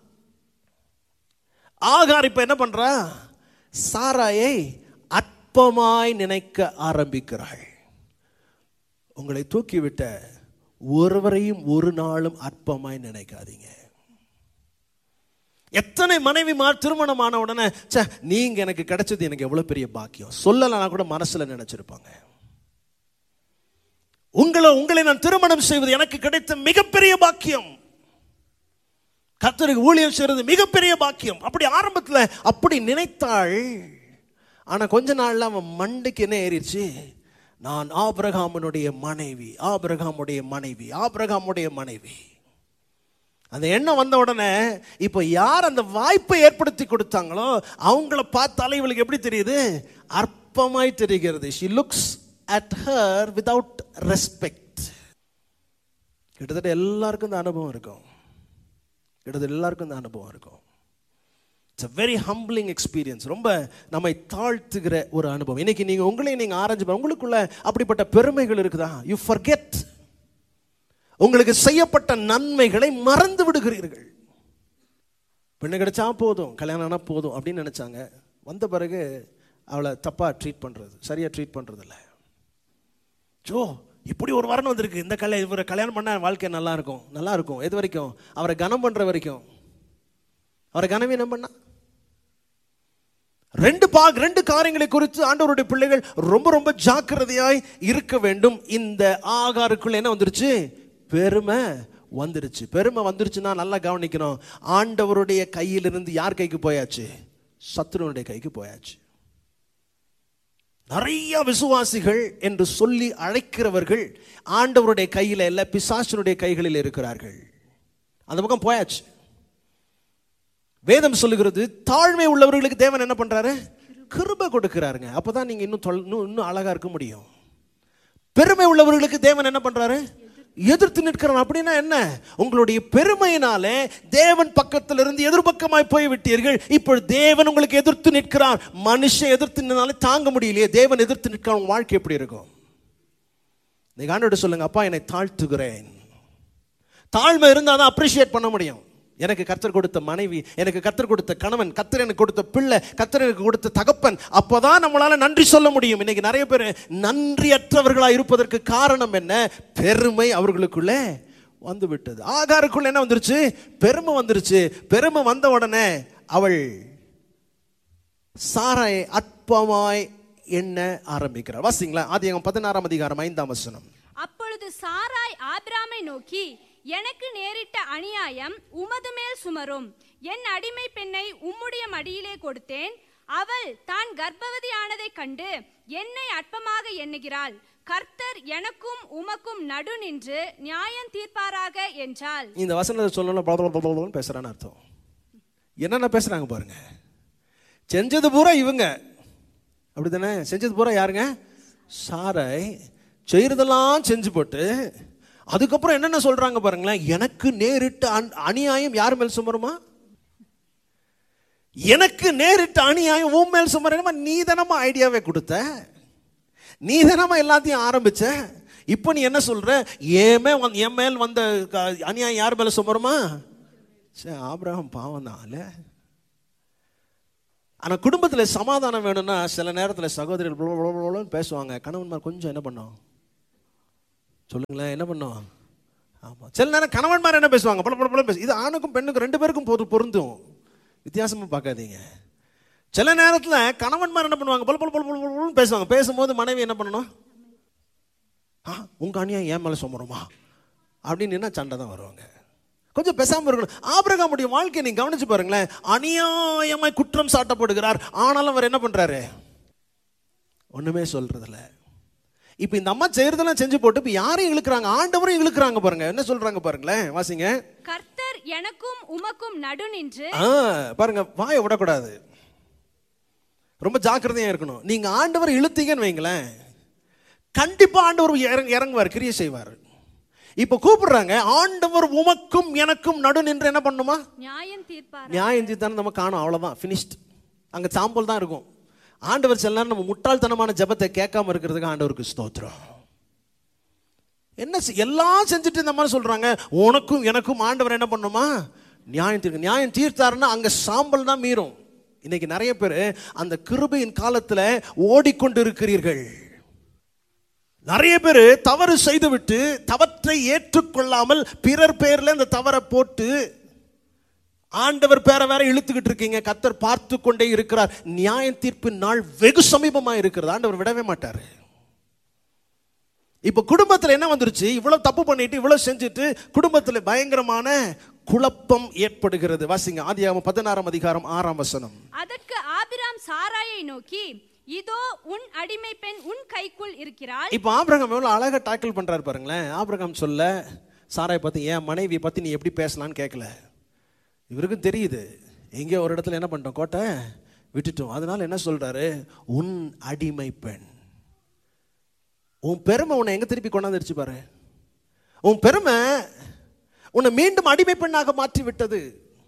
[SPEAKER 1] ஆகார் இப்ப என்ன பண்றா? சாராயை அற்பமாய் நினைக்க ஆரம்பிக்கிறாள். உங்களை தூக்கிவிட்ட ஒருவரையும் ஒரு நாளும் அற்பமாய் நினைக்காதீங்க. எத்தனை மனைவிமார் திருமணமான உடனே, சே நீங்க எனக்கு கிடைச்சது எனக்கு எவ்வளவு பெரிய பாக்கியம் சொல்லலாம் கூட மனசுல நினைச்சிருப்பாங்க. உங்களை உங்களை நான் திருமணம் செய்வது எனக்கு கிடைத்த மிகப்பெரிய பாக்கியம், கர்த்தருக்கு ஊழியம் செய்வது மிகப்பெரிய பாக்கியம். அப்படி ஆரம்பத்தில் அப்படி நினைத்தாள். ஆனா கொஞ்ச நாள்ல அவன் மண்டைக்கு என்ன ஏறிடுச்சு? நான் ஆபிரகாமுடைய மனைவி, ஆபிரகாமுடைய மனைவி, ஆபிரகாமுடைய மனைவி. அந்த எண்ணம் வந்த உடனே இப்போ யார் அந்த வாய்ப்பை ஏற்படுத்தி கொடுத்தாங்களோ அவங்கள பார்த்தாலே இவளுக்கு எப்படி தெரியுது? அற்பமாய் தெரிகிறது. she looks at her without respect. கிட்டத்தட்ட எல்லாருக்கும் இந்த அனுபவம் இருக்கும். கிட்டத்தட்ட எல்லாருக்கும் இந்த அனுபவம் இருக்கும். It's a very humbling experience. ரொம்ப நம்மை தாழ்த்துகிற ஒரு அனுபவம். இன்னைக்கு நீங்க உங்களை நீங்க ஆராய்ஞ்சு பாருங்க, உங்களுக்குள்ள அப்படிப்பட்ட பெருமைகள் இருக்குதா? you forget. உங்களுக்கு செய்யப்பட்ட நன்மைகளை மறந்து விடுகிறீர்கள். பெண்ணு கிடைச்சா போதும், கல்யாணம் ஆனா போதும் அப்படின்னு நினைச்சாங்க. வந்த பிறகு அவளை தப்பா ட்ரீட் பண்றது, சரியா ட்ரீட் பண்றது இல்லை. ஜோ இப்படி ஒரு வரணும் வந்திருக்கு, இந்த கல்யாணம் இவரை கல்யாணம் பண்ண வாழ்க்கை நல்லா இருக்கும், நல்லா இருக்கும். எது வரைக்கும்? அவரை கனம் பண்ற வரைக்கும். அவரை கனவீனம் பண்ணா ரெண்டு பாக் ரெண்டு காரியங்களை குறித்து ஆண்டவருடைய பிள்ளைகள் ரொம்ப ரொம்ப ஜாக்கிரதையாய் இருக்க வேண்டும். இந்த ஆகாருக்குள்ள என்ன வந்துருச்சு? பெருமை வந்துருச்சு. பெருமை வந்துருச்சுன்னா நல்லா கவனிக்கணும். ஆண்டவருடைய கையிலிருந்து யார் கைக்கு போயாச்சு? சத்துருவனுடைய கைக்கு போயாச்சு. நிறைய விசுவாசிகள் என்று சொல்லி அழைக்கிறவர்கள் ஆண்டவருடைய கையில் இல்ல, பிசாசனுடைய கைகளில் இருக்கிறார்கள். அந்த பக்கம் போயாச்சு. வேதம் சொல்லுகிறது, தாழ்மை உள்ளவர்களுக்கு தேவன் என்ன பண்றாரு? கிருபை கொடுக்கிறாருங்க. அப்பதான் நீங்க இன்னும் இன்னும் அழகா இருக்க முடியும். பெருமை உள்ளவர்களுக்கு தேவன் என்ன பண்றாரு? எதிர்த்து நிற்கிறான். அப்படின்னா என்ன? உங்களுடைய பெருமையினாலே தேவன் பக்கத்தில் இருந்து எதிர்பக்கமாய் போய் விட்டீர்கள். இப்பொழுது தேவன் உங்களுக்கு எதிர்த்து நிற்கிறார். மனுஷன் எதிர்த்து நின்னாலே தாங்க முடியலையே, தேவன் எதிர்த்து நிற்கிறான். உங்க வாழ்க்கை எப்படி இருக்கும்? நீங்க ஆண்டவர்கிட்ட சொல்லுங்க, அப்பா என்னை தாழ்த்துகிறேன். தாழ்மை இருந்தால் தான் அப்ரிஷியேட் பண்ண முடியும். எனக்கு கர்த்தர் கொடுத்த மனைவி, எனக்கு கர்த்தர் கொடுத்த கணவன், கர்த்தர் எனக்கு கொடுத்த பிள்ளை, கர்த்தர் எனக்கு கொடுத்த தகப்பன், அப்போதான் நம்மளால நன்றி சொல்ல முடியும். இன்னைக்கு நிறைய பேர் நன்றியற்றவர்களா இருப்பதற்கு காரணம் என்ன? பெருமை அவர்களுக்குள்ளே வந்து விட்டது. ஆகாருக்குள்ள என்ன வந்துருச்சு? பெருமை வந்துருச்சு. பெருமை வந்த உடனே அவள் சாராயை அற்பமாய் எண்ண ஆரம்பிக்கிறார். வாசிங்களா, ஆதியாகமம் பதினாறாம் அதிகாரம் ஐந்தாம் வசனம்.
[SPEAKER 2] அப்பொழுது சாராய் ஆபிராமை நோக்கி, எனக்கு நேரிட்ட அநியாயம் உமது மேல் சுமரும். என் அடிமை பெண்ணை உம்முடைய மடியிலே கொடுத்தேன். அவள் தான் கர்ப்பவதி ஆனதை கண்டு என்னை அற்பமாக எண்ணுகிறாள். கர்த்தர் எனக்கும் உமக்கும் நடு நின்று நியாயம் தீர்ப்பாராக என்றாள்.
[SPEAKER 1] இந்த வசனத்தை சொல்லணும் பேசுறான்னு அர்த்தம். என்னென்ன பேசுறாங்க பாருங்க. செஞ்சது பூரா இவங்க, அப்படித்தானே? செஞ்சது பூரா யாருங்க? சாராய். செய்யறதெல்லாம் செஞ்சு போட்டு அதுக்கப்புறம் என்னென்ன சொல்றாங்க பாருங்களேன். எனக்கு நேரிட்ட அநியாயம் யார் மேல் சுமருமா? எனக்கு நேரிட்ட அநியாயம் உன் மேல் சுமருமா? நீ தானமா ஐடியாவே கொடுத்த, நீ தானமா எல்லாத்தையும் ஆரம்பிச்ச. இப்போ நீ என்ன சொல்ற? ஏமே என் மேல் வந்த அநியாயம் யார் மேல சுமருமா? சரி, ஆபிரகாம் பாவம் தான் இல்ல. ஆனா குடும்பத்தில் சமாதானம் வேணும்னா சில நேரத்தில் சகோதரிகள் பேசுவாங்க. கணவன்மார் கொஞ்சம் என்ன பண்ணோம்? சொல்லுங்களேன், என்ன பண்ணும்? ஆமாம். சில நேரம் கணவன்மார் என்ன பேசுவாங்க, பல பல பல பேசு. இது ஆணுக்கும் பெண்ணுக்கும் ரெண்டு பேருக்கும் பொது பொருந்தும், வித்தியாசமாக பார்க்காதீங்க. சில நேரத்தில் கணவன்மார் என்ன பண்ணுவாங்க, பல பல பல பல பேசுவாங்க. பேசும்போது மனைவி என்ன பண்ணணும்? ஆ உங்கள் அநியாயம் ஏன் மேலே சுமருமா அப்படின்னு என்ன சண்டை தான் வருவாங்க. கொஞ்சம் பேசாமல் இருக்கணும். ஆபிரகாமுடைய வாழ்க்கையை நீங்கள் கவனிச்சு பாருங்களேன். அநியாயமாய் குற்றம் சாட்டப்படுகிறார், ஆனாலும் அவர் என்ன பண்ணுறாரு? ஒன்றுமே சொல்றதில்ல. இப்போ இந்த அம்மா செய்யறதெல்லாம் செஞ்சு போட்டு இப்போ யாரையும் இழுக்கிறாங்க? ஆண்டவரையும் இழுக்கிறாங்க பாருங்க. என்ன சொல்றாங்க பாருங்களேன், வாசிங்க.
[SPEAKER 2] கர்த்தர் எனக்கும் உமக்கும் நடு நின்று.
[SPEAKER 1] பாருங்க, வாயை விடக்கூடாது, ரொம்ப ஜாக்கிரதையா இருக்கணும். நீங்க ஆண்டவரை இழுத்தீங்கன்னு வைங்களேன், கண்டிப்பா ஆண்டவர் இறங்குவார், கிரியை செய்வார். இப்ப கூப்பிடுறாங்க, ஆண்டவர் உமக்கும் எனக்கும் நடு நின்று என்ன பண்ணுமா?
[SPEAKER 2] நியாயம் தீர்ப்பார். நியாயம்
[SPEAKER 1] தீர்த்தான நம்ம காணும், அவ்வளவுதான், ஃபினிஷ்ட். அங்க சாம்பல் தான் இருக்கும். ஆண்டவர் சில நேரம் நம்ம முட்டாள்தனமான ஜெபத்தை கேட்காம இருக்கிறதுக்கு ஆண்டவருக்கு ஸ்தோத்திரம். என்ன எல்லாம் செஞ்சுட்டு இந்த மாதிரி சொல்றாங்க, உனக்கும் எனக்கும் ஆண்டவர் என்ன பண்ணுமா? நியாயம் தீர்க்க. நியாயம் தீர்த்தாருன்னா அங்க சாம்பல் தான் மீறும். இன்னைக்கு நிறைய பேர் அந்த கிருபையின் காலத்துல ஓடிக்கொண்டு இருக்கிறீர்கள். நிறைய பேர் தவறு செய்துவிட்டு தவற்றை ஏற்றுக்கொள்ளாமல் பிறர் பேர்ல இந்த தவறை போட்டு ஆண்டவர் பேரை வேற இழுத்துக்கிட்டு இருக்கீங்க. கர்த்தர் பார்த்து கொண்டே இருக்கிறார். நியாய தீர்ப்பின் நாள் வெகு சமீபமா இருக்கிறது. ஆண்டவர் விடவே மாட்டாரு. இப்ப குடும்பத்தில் என்ன வந்துருச்சு? இவ்வளவு தப்பு பண்ணிட்டு இவ்வளவு செஞ்சுட்டு குடும்பத்தில் பயங்கரமான குழப்பம் ஏற்படுகிறது. வாசிங்க, ஆதியாகமம் பதினாறாம் அதிகாரம் ஆறாம் வசனம்.
[SPEAKER 2] அதற்கு ஆபிராம் சாராயை நோக்கி, இதோ உன் அடிமை பெண் உன் கைக்குள் இருக்கிறாள்.
[SPEAKER 1] இப்ப ஆபிரகாம் எவ்வளவு அழகா டாக்கிள் பண்றாரு பாருங்களேன். ஆபிரகாம் சொல்ல, சாராயை பத்தி, என் மனைவி பத்தி நீ எப்படி பேசலான்னு கேட்கல. இவருக்கும் தெரியுது, எங்கேயோ ஒரு இடத்துல என்ன பண்ணிட்டோம், கோட்டை விட்டுட்டோம். அதனால என்ன சொல்றாரு? உன் அடிமை பெண். உன் பெருமை உன்னை எங்க திருப்பி கொண்டாந்துருச்சு பாரு. உன் பெருமை உன்னை மீண்டும் அடிமை பெண்ணாக மாற்றி விட்டது.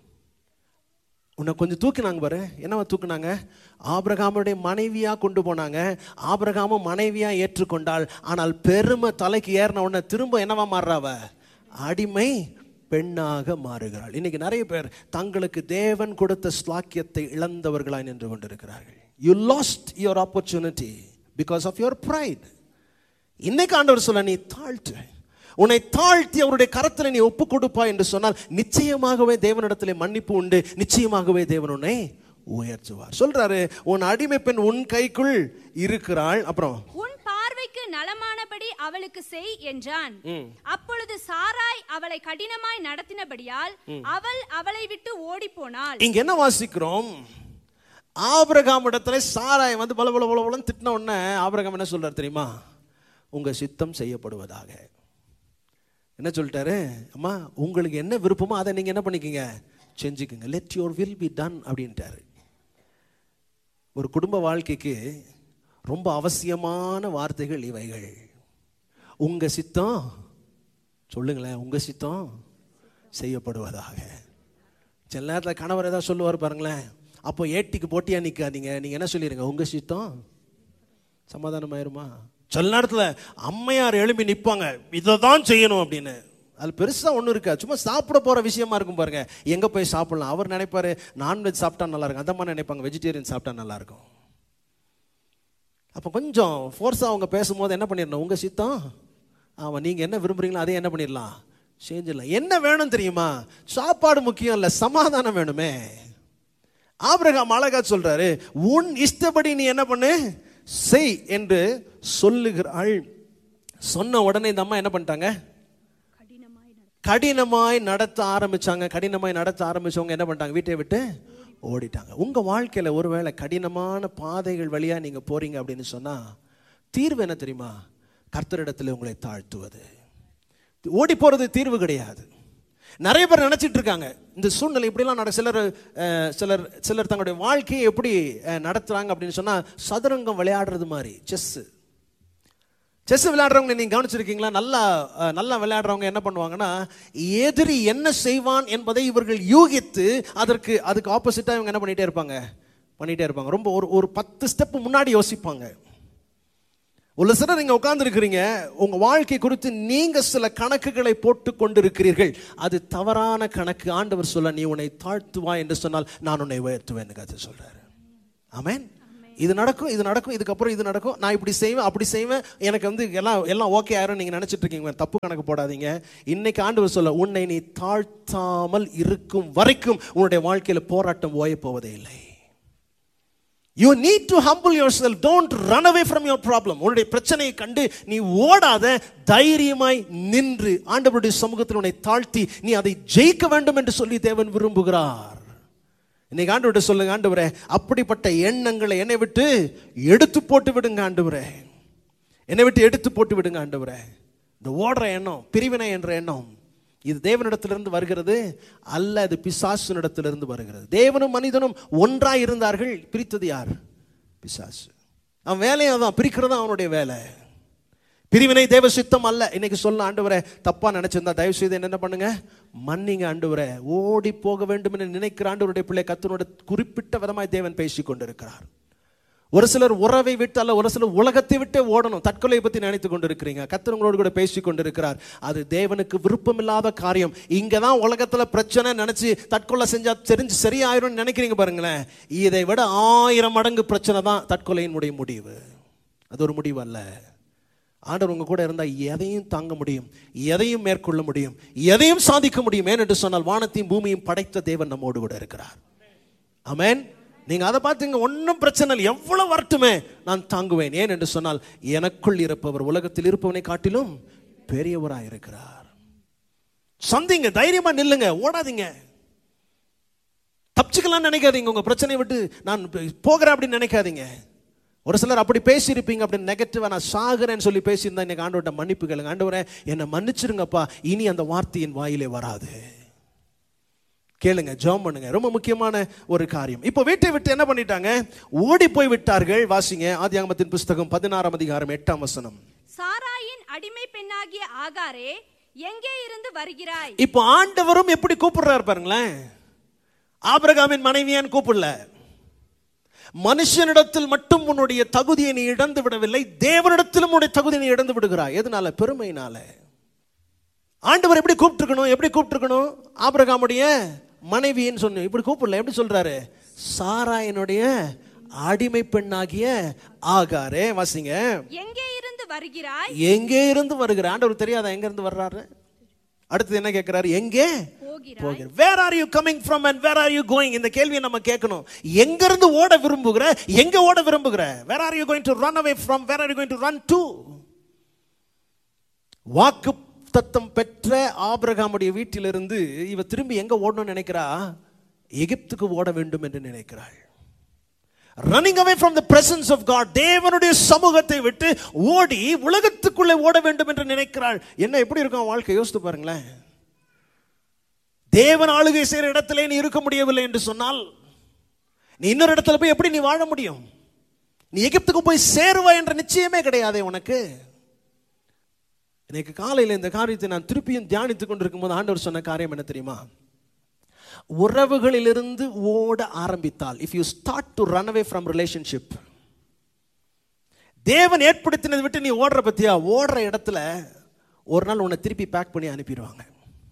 [SPEAKER 1] உன்னை கொஞ்சம் தூக்கினாங்க பாரு. என்னவா தூக்குனாங்க? ஆபிரகாமுடைய மனைவியா கொண்டு போனாங்க. ஆபிரகாமும் மனைவியா ஏற்றுக்கொண்டாள். ஆனால் பெருமை தலைக்கு ஏறின உடனே திரும்ப என்னவா மாறுறாவ? அடிமை பெண்ணாக மாறுகிறாள். இன்னைக்கு நிறைய பேர் தங்களுக்கு தேவன் கொடுத்த ஸ்லாக்கியத்தை இழந்தவர்களாய் நின்று கொண்டிருக்கிறார்கள். You lost your opportunity because of your pride. இன்னைக்கு ஆண்டவர் சொல்ல, நீ தாழ்த்து, உன்னை தாழ்த்தி அவருடைய கரத்தில் நீ ஒப்பு கொடுப்பா என்று சொன்னால் நிச்சயமாகவே தேவனிடத்திலே மன்னிப்பு உண்டு. நிச்சயமாகவே தேவன் உன்னை உயர்த்துவார். சொல்றாரு, உன் அடிமை பெண் உன் கைக்குள் இருக்கிறாள். அப்புறம்
[SPEAKER 2] உன் பார்வைக்கு நலமானபடி அவளுக்கு செய் என்றான். அப்பொழுது சாராய் அவளை கடினமாய் நடத்தினபடியால் அவள் அவளை விட்டு ஓடி போனாள்.
[SPEAKER 1] இங்க என்ன வாசிக்கிறோம்? ஆபிரகாம் இடத்துல சாராய் வந்து பல பல பல பல திட்டின உடனே ஆபிரகாம் என்ன சொல்றாரு தெரியுமா? உங்க சித்தம் செய்யப்படுவதாக. என்ன சொல்லிட்டாரு? அம்மா, உங்களுக்கு என்ன விருப்பமோ அதை நீங்க என்ன பண்ணிக்கங்க, செஞ்சுக்குங்க. Let your will be done அப்படின்ட்டாரு. ஒரு குடும்ப வாழ்க்கைக்கு ரொம்ப அவசியமான வார்த்தைகள் இவைகள். உங்க சித்தம் சொல்லுங்களேன், உங்க சித்தம் செய்யப்படுவதாக. சில நேரத்தில் கணவர் ஏதாவது சொல்லுவார் பாருங்களேன், அப்போ ஏட்டிக்கு போட்டியா நிற்காதீங்க, நீங்க என்ன சொல்லிடுங்க, உங்க சித்தம். சமாதானம் ஆயிருமா? சில நேரத்தில் அம்மையார் எழுப்பி நிற்பாங்க, இதை தான் செய்யணும் அப்படின்னு. அது பெருசாக ஒன்றும் இருக்காது, சும்மா சாப்பிட போகிற விஷயமா இருக்கும் பாருங்க. எங்கே போய் சாப்பிடலாம்? அவர் நினைப்பாரு நான்வெஜ் சாப்பிட்டா நல்லா இருக்கும், அந்த மாதிரி நினைப்பாங்க வெஜிடேரியன் சாப்பிட்டா நல்லா இருக்கும். அப்போ கொஞ்சம் ஃபோர்ஸாக அவங்க பேசும்போது என்ன பண்ணிடணும், உங்கள் சித்தம். ஆமாம், நீங்கள் என்ன விரும்புகிறீங்களோ அதே என்ன பண்ணிடலாம், செஞ்சிடலாம். என்ன வேணும் தெரியுமா? சாப்பாடு முக்கியம் இல்லை, சமாதானம் வேணுமே. ஆபிரகாம் அழகா சொல்றாரு, உன் இஷ்டப்படி நீ என்ன பண்ணு செய் என்று சொல்லுகிறாள். சொன்ன உடனே இந்த அம்மா என்ன பண்ணிட்டாங்க? கடினமாய் நடத்த ஆரம்பிச்சாங்க. கடினமாய் நடத்த ஆரம்பிச்சவங்க என்ன பண்ணிட்டாங்க? வீட்டை விட்டு ஓடிட்டாங்க. உங்க வாழ்க்கையில ஒருவேளை கடினமான பாதைகள் வழியா நீங்க போறீங்க அப்படின்னு சொன்னா தீர்வு என்ன தெரியுமா? கர்த்தரிடத்தில் உங்களை தாழ்த்துவது. ஓடி போறது தீர்வு கிடையாது. நிறைய பேர் நினைச்சிட்டு இருக்காங்க இந்த சூழ்நிலை இப்படிலாம் நட சிலர் சிலர் சிலர் தங்களுடைய வாழ்க்கையை எப்படி நடத்துறாங்க அப்படின்னு சொன்னா, சதுரங்கம் விளையாடுறது மாதிரி, செஸ் செஸ் விளையாடுறவங்க நீங்க கவனிச்சிருக்கீங்களா? நல்லா நல்லா விளையாடுறவங்க என்ன பண்ணுவாங்கன்னா, எதிரி என்ன செய்வான் என்பதை இவர்கள் யூகித்து அதற்கு அதுக்கு ஆப்போசிட்டா இவங்க என்ன பண்ணிட்டே இருப்பாங்க பண்ணிட்டே இருப்பாங்க ரொம்ப ஒரு ஒரு பத்து ஸ்டெப் முன்னாடி யோசிப்பாங்க. ஒரு சிலர் நீங்க உட்கார்ந்து இருக்கிறீங்க, உங்க வாழ்க்கை குறித்து நீங்க சில கணக்குகளை போட்டு கொண்டு இருக்கிறீர்கள். அது தவறான கணக்கு. ஆண்டவர் சொல்ல, நீ உன்னை தாழ்த்துவா என்று சொன்னால் நான் உன்னை உயர்த்துவேன் கர்த்தர் சொல்றாரு. ஆமென். இது நடக்கும், இது நடக்கும், இதுக்கப்புறம் இது நடக்கும், நான் இப்படி செய்வேன், அப்படி செய்வேன், எனக்கு வந்து எல்லாம் எல்லாம் ஓகே ஆயிரும் நீங்க நினைச்சிட்டு இருக்கீங்க. தப்பு கணக்கு போடாதீங்க. இன்னைக்கு ஆண்டவர் சொல்ல, உன்னை நீ தாழ்த்தாமல் இருக்கும் வரைக்கும் உன்னுடைய வாழ்க்கையில போராட்டம் ஓய போவதே இல்லை. You need to humble yourself. Don't run away from your problem. உன்னுடைய பிரச்சனையை கண்டு நீ ஓடாத, தைரியமாய் நின்று ஆண்டவருடைய சமூகத்தில் உன்னை தாழ்த்தி நீ அதை ஜெயிக்க வேண்டும் என்று சொல்லி தேவன் விரும்புகிறார். இன்னைக்கு ஆண்டவர்கிட்ட சொல்லுங்க, ஆண்டவரே அப்படிப்பட்ட எண்ணங்களை என்னை விட்டு எடுத்து போட்டு விடுங்க ஆண்டவரே, என்னை விட்டு எடுத்து போட்டு விடுங்க ஆண்டவரே. இந்த ஓடுற எண்ணம், பிரிவினை என்ற எண்ணம், இது தேவனிடத்திலிருந்து வருகிறது அல்ல, இது பிசாசுனிடத்திலிருந்து வருகிறது. தேவனும் மனிதனும் ஒன்றாய் இருந்தார்கள், பிரித்தது யார்? பிசாசு. அவன் வேலையை தான் பிரிக்கிறது, அவனுடைய வேலை. பிரிவினை தேவ சித்தம் அல்ல. இன்னைக்கு சொல்ல, ஆண்டவரே தப்பா நினைச்சிருந்தா தயவு செய்து என்ன பண்ணுங்க, மன்னிங்க ஆண்டவரே. ஓடி போக வேண்டும் என்று நினைக்கிற ஆண்டவருடைய பிள்ளை கர்த்தரோட குறிப்பிட்ட விதமாய் தேவன் பேசி கொண்டிருக்கிறார். ஒரு சிலர் உறவை விட்டு அல்ல, ஒரு சிலர் உலகத்தை விட்டு ஓடணும், தற்கொலையை பற்றி நினைத்து கொண்டிருக்கிறீங்க. கர்த்தர் உங்களோடு கூட பேசி கொண்டிருக்கிறார். அது தேவனுக்கு விருப்பமில்லாத காரியம். இங்கே தான் உலகத்தில் பிரச்சனை நினைச்சு தற்கொலை செஞ்சா தெரிஞ்சு சரியாயிரும் நினைக்கிறீங்க பாருங்களேன். இதை விட ஆயிரம் மடங்கு பிரச்சனை தான் தற்கொலையினுடைய முடிவு. அது ஒரு முடிவு அல்ல. ஆண்டவர் உங்க கூட இருந்தால் எதையும் தாங்க முடியும், எதையும் மேற்கொள்ள முடியும், எதையும் சாதிக்க முடியும். ஏன் என்று சொன்னால் வானத்தையும் பூமியும் படைத்த தேவன் நம்மோடு கூட இருக்கிறார். ஆமென். நீங்க அதை பார்த்துங்க, ஒன்றும் பிரச்சனை இல்லை, எவ்வளவு வரட்டுமே நான் தாங்குவேன். ஏன் என்று சொன்னால் எனக்குள் இருப்பவர் உலகத்தில் இருப்பவனை காட்டிலும் பெரியவராக இருக்கிறார். சந்திங்க, தைரியமா நில்லுங்க, ஓடாதீங்க, தப்பிச்சுக்கலாம் நினைக்காதீங்க. உங்க பிரச்சனையை விட்டு நான் போகிறேன் அப்படின்னு நினைக்காதீங்க. ஒரு சிலர் அப்படி பேசியிருப்பீங்க, அப்படி நெகட்டிவா நான் சாகுறேன்னு சொல்லி பேசியிருந்தா இன்னைக்கு ஆண்டவர்கிட்ட மன்னிப்பு கேளுங்க. ஆண்டவரே என்னை மன்னிச்சிருங்கப்பா, இனி அந்த வார்த்தையின் வாயிலே வராது. கேளுங்க, ஜெபம் பண்ணுங்க. ரொம்ப முக்கியமான ஒரு காரியம். இப்போ வீட்டை விட்டு என்ன பண்ணிட்டாங்க? ஓடி போய் விட்டார்கள். வாசிங்க ஆதியாகமத்தின் புஸ்தகம் பதினாறாம் அதிகாரம் எட்டாம் வசனம்.
[SPEAKER 2] சாராயின் அடிமை பெண்ணாகிய ஆகாரே, எங்கே இருந்து வருகிறாய்?
[SPEAKER 1] இப்போ ஆண்டவரும் எப்படி கூப்பிடுறாரு பாருங்களேன். ஆபிரகாமின் மனைவியான் கூப்பிடல. மனுஷனிடத்தில் மட்டும் உன்னுடைய தகுதியை நீ இழந்து விடவில்லை, தேவனிடத்திலும் உன்னுடைய தகுதியை நீ இழந்து விடுகிறாய். எதனால? பெருமையினால. ஆண்டவர் எப்படி கூப்பிட்டுருக்கணும்? எப்படி கூப்பிட்டுருக்கணும்? ஆபிரகாமுடைய மனைவின்னு சொன்ன இப்படி கூப்பிடல. எப்படி சொல்றாரு? சாராயினுடைய அடிமை பெண்ணாகிய ஆகாரே. வாசிங்க,
[SPEAKER 2] எங்கே இருந்து வருகிறாய்?
[SPEAKER 1] எங்கே இருந்து வருகிறார்? ஆண்டவர் தெரியாதா எங்க இருந்து வர்றாரு? அடுத்து என்ன கேட்கிறாரு? எங்கே போகிறாய்? Where are you coming from and where are you going? இந்த கேள்வியை நம்ம கேட்கணும். எங்க இருந்து ஓட விரும்புகிற? எங்க ஓட விரும்புகிற? Where are you going to run away from? Where are you going to run to? வாக்கு தத்தம் பெற்ற ஆபிரகாமுடைய வீட்டிலிருந்து இவ திரும்பி எங்க ஓடணும்னு நினைக்கிறா? எகிப்துக்கு ஓட வேண்டும் என்று நினைக்கிறாள். Running away from the presence of God. தேவனுடைய சமூகத்தை விட்டு ஓடி உலகத்துக்குள்ளே ஓட வேண்டும் என்று நினைக்கிறாள். என்ன எப்படி இருக்கும் வாழ்க்கை? யோசித்து பாருங்களேன். தேவன் ஆளுகை செய்கிற இடத்திலே நீ இருக்க முடியவில்லை என்று சொன்னால் நீ இன்னொரு இடத்துல போய் எப்படி நீ வாழ முடியும்? நீ எகிப்துக்கு போய் சேருவா என்ற நிச்சயமே கிடையாதே உனக்கு. இன்னைக்கு காலையில் இந்த காரியத்தை நான் திருப்பியும் தியானித்துக் கொண்டிருக்கும் போது ஆண்டவர் சொன்ன காரியம் என்ன தெரியுமா? உறவுகளிலிருந்து ஓட ஆரம்பித்தால், if you start to run away from relationship, தேவன் ஏற்படுத்தினதை விட்டு நீ ஓடுற பத்தியா, ஓடுற இடத்துல ஒரு நாள் உன்னை திருப்பி பேக் பண்ணி அனுப்பிடுவாங்க.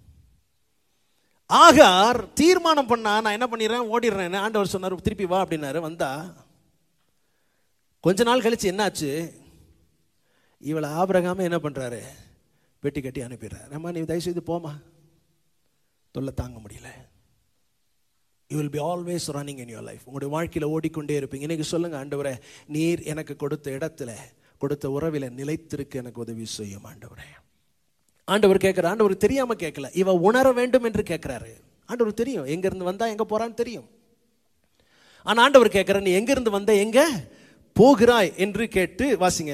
[SPEAKER 1] ஆகார் தீர்மானம் பண்ணா, நான் என்ன பண்ணிடுறேன், ஓடிடுறேன். ஆண்டவர் சொன்னார் திருப்பி வா அப்படின்னாரு. வந்தா கொஞ்ச நாள் கழிச்சு என்னாச்சு? இவளை ஆபிரகாம என்ன பண்றாரு? பெட்டி கட்டி அனுப்பிடுறாரு. நம்ம நீ தயவு செய்து போமா, தொல்லை தாங்க முடியல. You will be always running in your life. உங்களுடைய வாழ்க்கையில் ஓடிக்கொண்டே இருப்பீங்க. இன்னைக்கு சொல்லுங்க, ஆண்டவரே நீர் எனக்கு கொடுத்த இடத்துல, கொடுத்த உறவில நிலைத்திருக்க எனக்கு உதவி செய்யும் ஆண்டவரே. ஆண்டவர் கேட்கிறார். ஆண்டவர் தெரியாம கேட்கல, இவ உணர வேண்டும் என்று கேட்கிறாரு. ஆண்டவர் தெரியும் எங்க இருந்து வந்தா எங்க போறான்னு தெரியும். ஆனா ஆண்டவர் கேட்கிற, நீ எங்க இருந்து வந்த, எங்க போகிறாய் என்று கேட்டு வாசிங்க.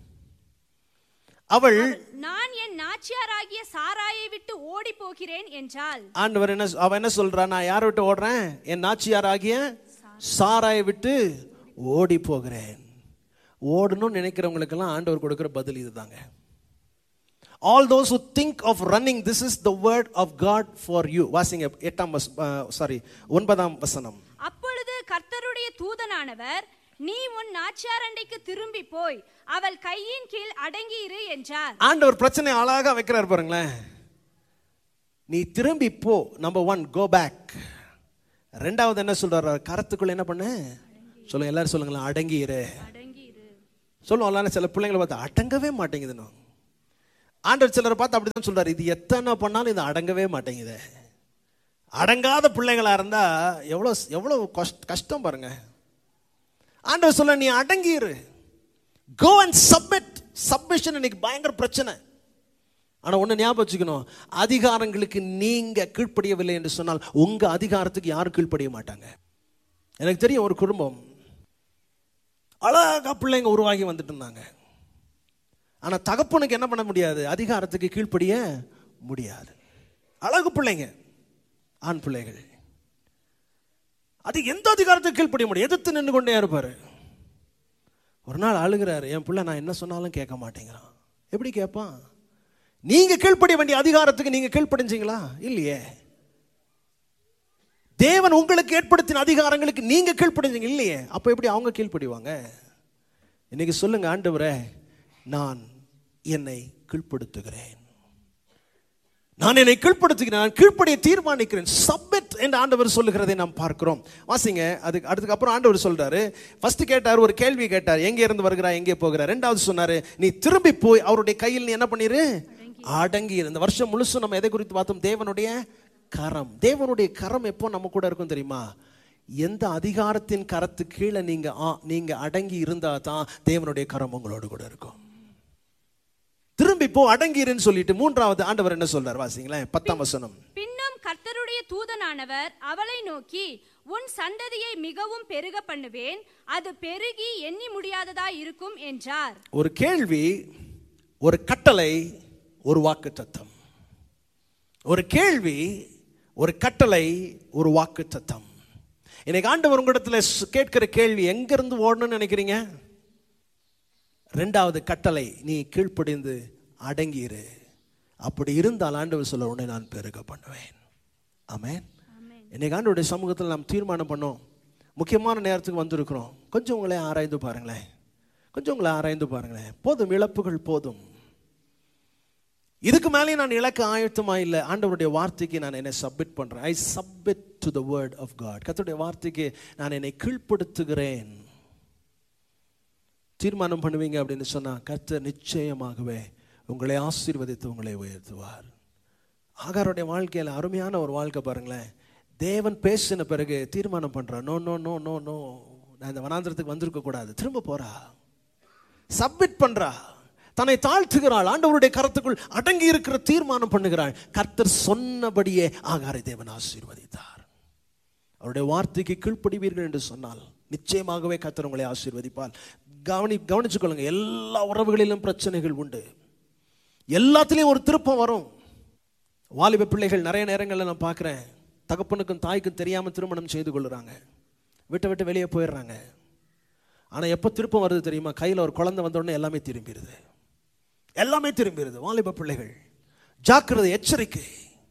[SPEAKER 1] அவள்,
[SPEAKER 2] நான் என் நாச்சியாராகிய சாராயை விட்டு ஓடி போகிறேன் என்றாள்.
[SPEAKER 1] ஆண்டவர் என்ன, அவ என்ன சொல்றா? நான் யாரை விட்டு ஓடுறேன்? என் நாச்சியாராகிய சாராயை விட்டு ஓடி போகிறேன். ஓடணும்னு நினைக்கிறவங்களுக்கெல்லாம் ஆண்டவர் கொடுக்கிற பதில் இதுதாங்க. All those who think of running, this is the word of God for you. வாசிங்க எட்டாம் சாரி ஒன்பதாம் வசனம்.
[SPEAKER 2] அப்பொழுது கர்த்தருடைய தூதனானவர், நீ உன் நாச்சியாரண்டைக்கு திரும்பி போய் அவள் கையின் கீழ் அடங்கி இரு என்றார். ஆண்டவர் பிரச்சனை அழகா வைக்கிறார் பாருங்களேன். நீ திரும்பி போ. Number one, go back. ரெண்டாவது என்ன சொல்றாரு? கரத்துக்குள்ள என்ன பண்ணு?
[SPEAKER 1] சொல்லுங்க, எல்லாரும் சொல்லுங்களேன், அடங்கி இரு.
[SPEAKER 2] அடங்கி இரு.
[SPEAKER 1] சொல்லுவோம், சில பிள்ளைங்களை பார்த்து அடங்கவே மாட்டேங்குதுன்னு. ஆண்டவர் சிலரை பார்த்து அப்படிதான் சொல்றாரு, இது எத்தனை பண்ணாலும் இது அடங்கவே மாட்டேங்குது. அடங்காத பிள்ளைங்களா இருந்தா எவ்வளோ எவ்வளோ கஷ்டம் பாருங்க. ஆண்டவர் சொல்ல, நீ அடங்கிரு. Go and submit. சப்மிஷன் இன்னைக்கு பயங்கர பிரச்சனை. ஆனா ஒண்ணு ஞாபகம் வச்சுக்கணும், அதிகாரங்களுக்கு நீங்க கீழ்ப்படியவில்லை என்று சொன்னால் உங்க அதிகாரத்துக்கு யாரும் கீழ்ப்படிய மாட்டாங்க. எனக்கு தெரியும் ஒரு குடும்பம், அழகா பிள்ளைங்க உருவாகி வந்துட்டு இருந்தாங்க. ஆனா தகப்பனுக்கு என்ன பண்ண முடியாது, அதிகாரத்துக்கு கீழ்ப்படிய முடியாது. அழகு பிள்ளைங்க, ஆண் பிள்ளைகள், அது எந்த அதிகாரத்துக்கு கீழ்ப்படிய முடியும், எதிர்த்து நின்று கொண்டே இருப்பாரு. ஒரு நாள் அழுகிறாரு, என் பிள்ளை நான் என்ன சொன்னாலும் கேட்க மாட்டேங்கிறான். எப்படி கேட்பான்? நீங்க கீழ்ப்படிய வேண்டிய அதிகாரத்துக்கு நீங்க கீழ்ப்படிஞ்சீங்களா? இல்லையே. தேவன் உங்களுக்கு ஏற்படுத்தின அதிகாரங்களுக்கு நீங்க கீழ்ப்படிஞ்சீங்க இல்லையே. அப்ப எப்படி அவங்க கீழ்ப்படிவாங்க? இன்னைக்கு சொல்லுங்க, ஆண்டவரே நான் என்னை கீழ்ப்படுத்துகிறேன், நான் என்னை கீழ்ப்படுத்துகிறேன், நான் கீழ்ப்படிய தீர்மானிக்கிறேன். சப்மிட் என்று ஆண்டவர் சொல்லுகிறதை நாம் பார்க்கிறோம். வாசிங்க. அதுக்கு அடுத்துக்கு அப்புறம் ஆண்டவர் சொல்றாரு, ஃபர்ஸ்ட் கேட்டார், ஒரு கேள்வி கேட்டார், எங்கே இருந்து வருகிறாய், எங்கே போகிறார். ரெண்டாவது சொன்னாரு, நீ திரும்பி போய் அவருடைய கையில் நீ என்ன பண்ணிரு, அடங்கி இரு. இந்த வருஷம் முழுசும் நம்ம எதை குறித்து பார்த்தோம்? தேவனுடைய கரம். தேவனுடைய கரம் எப்போ நம்ம கூட இருக்கும் தெரியுமா? எந்த அதிகாரத்தின் கரத்து கீழே நீங்க நீங்க அடங்கி இருந்தா தான் தேவனுடைய கரம் உங்களோடு கூட இருக்கும். திரும்பி போ, அடங்கிருன்னு சொல்லிட்டு மூன்றாவது ஆண்டவர் என்ன சொல்றார்? வாசிங்களேன், பத்தாம் வசனம்.
[SPEAKER 2] பின்னும் கர்த்தருடைய தூதனானவர் அவளை நோக்கி, உன் சந்ததியை மிகவும் பெருக பண்ணுவேன், அது பெருகி எண்ணி முடியாததா இருக்கும் என்றார்.
[SPEAKER 1] ஒரு கேள்வி, ஒரு கட்டளை, ஒரு வாக்குத்தத்தம். ஒரு கேள்வி, ஒரு கட்டளை, ஒரு வாக்குத்தத்தம். இன்னைக்கு ஆண்டவர் உங்களிடத்துல கேட்கிற கேள்வி, எங்க இருந்து ஓடணும்னு நினைக்கிறீங்க? ரெண்டாவது கட்டளை, நீ கீழ்ப்படிந்து அடங்கிரு. அப்படி இருந்தால் ஆண்டவர் சொல்ல, உன்னை நான் பெருக பண்ணுவேன். ஆமென். இன்னைக்கு ஆண்டவருடைய சமூகத்தில் நாம் தீர்மானம் பண்ணோம். முக்கியமான நேரத்துக்கு வந்திருக்கிறோம். கொஞ்சம் உங்களை ஆராய்ந்து பாருங்களேன், கொஞ்சம் உங்களை ஆராய்ந்து பாருங்களேன். போதும், இழப்புகள் போதும். இதுக்கு மேலே நான் இலக்க ஆயத்தமா இல்லை. ஆண்டவருடைய வார்த்தைக்கு நான் என்னை சப்மிட் பண்றேன். ஐ submit to the word of God. கர்த்தருடைய வார்த்தைக்கு நான் என்னை கீழ்ப்படுத்துகிறேன். தீர்மானம் பண்ணுவீங்க அப்படின்னு சொன்னா கர்த்தர் நிச்சயமாகவே உங்களை ஆசீர்வதித்து உங்களை உயர்த்துவார். ஆகாருடைய வாழ்க்கையில் அருமையான ஒரு வாழ்க்கை பாருங்களேன். தேவன் பேசின பிறகு தீர்மானம் பண்றான், no no no no no நான் இந்த வனாந்திரத்துக்கு வந்திருக்க கூடாது. திரும்ப போறா, சப்மிட் பண்றா, தன்னை தாழ்த்துகிறாள், ஆண்டவருடைய கரத்துக்குள் அடங்கி இருக்கிற தீர்மானம் பண்ணுகிறாள். கர்த்தர் சொன்னபடியே ஆகாரை தேவன் ஆசீர்வதித்தார். அவருடைய வார்த்தைக்கு கீழ்ப்படிவீர்கள் என்று சொன்னால் நிச்சயமாகவே கர்த்தர் உங்களை ஆசீர்வதிப்பார். கவனி கவனிச்சுக் கொள்ளுங்க. எல்லா உறவுகளிலும் பிரச்சனைகள் உண்டு, எல்லாத்திலையும் ஒரு திருப்பம் வரும். வாலிப பிள்ளைகள் நிறைய நேரங்களில் நான் பார்க்குறேன், தகப்பனுக்கும் தாய்க்கும் தெரியாமல் திருமணம் செய்து கொள்ளுறாங்க, விட்டு விட்டு வெளியே போயிடுறாங்க. ஆனால் எப்போ திருப்பம் வருது தெரியுமா? கையில் ஒரு குழந்தை வந்த உடனே எல்லாமே திரும்பிடுது, எல்லாமே திரும்பிடுது. வாலிப பிள்ளைகள் ஜாக்கிரதை, எச்சரிக்கை.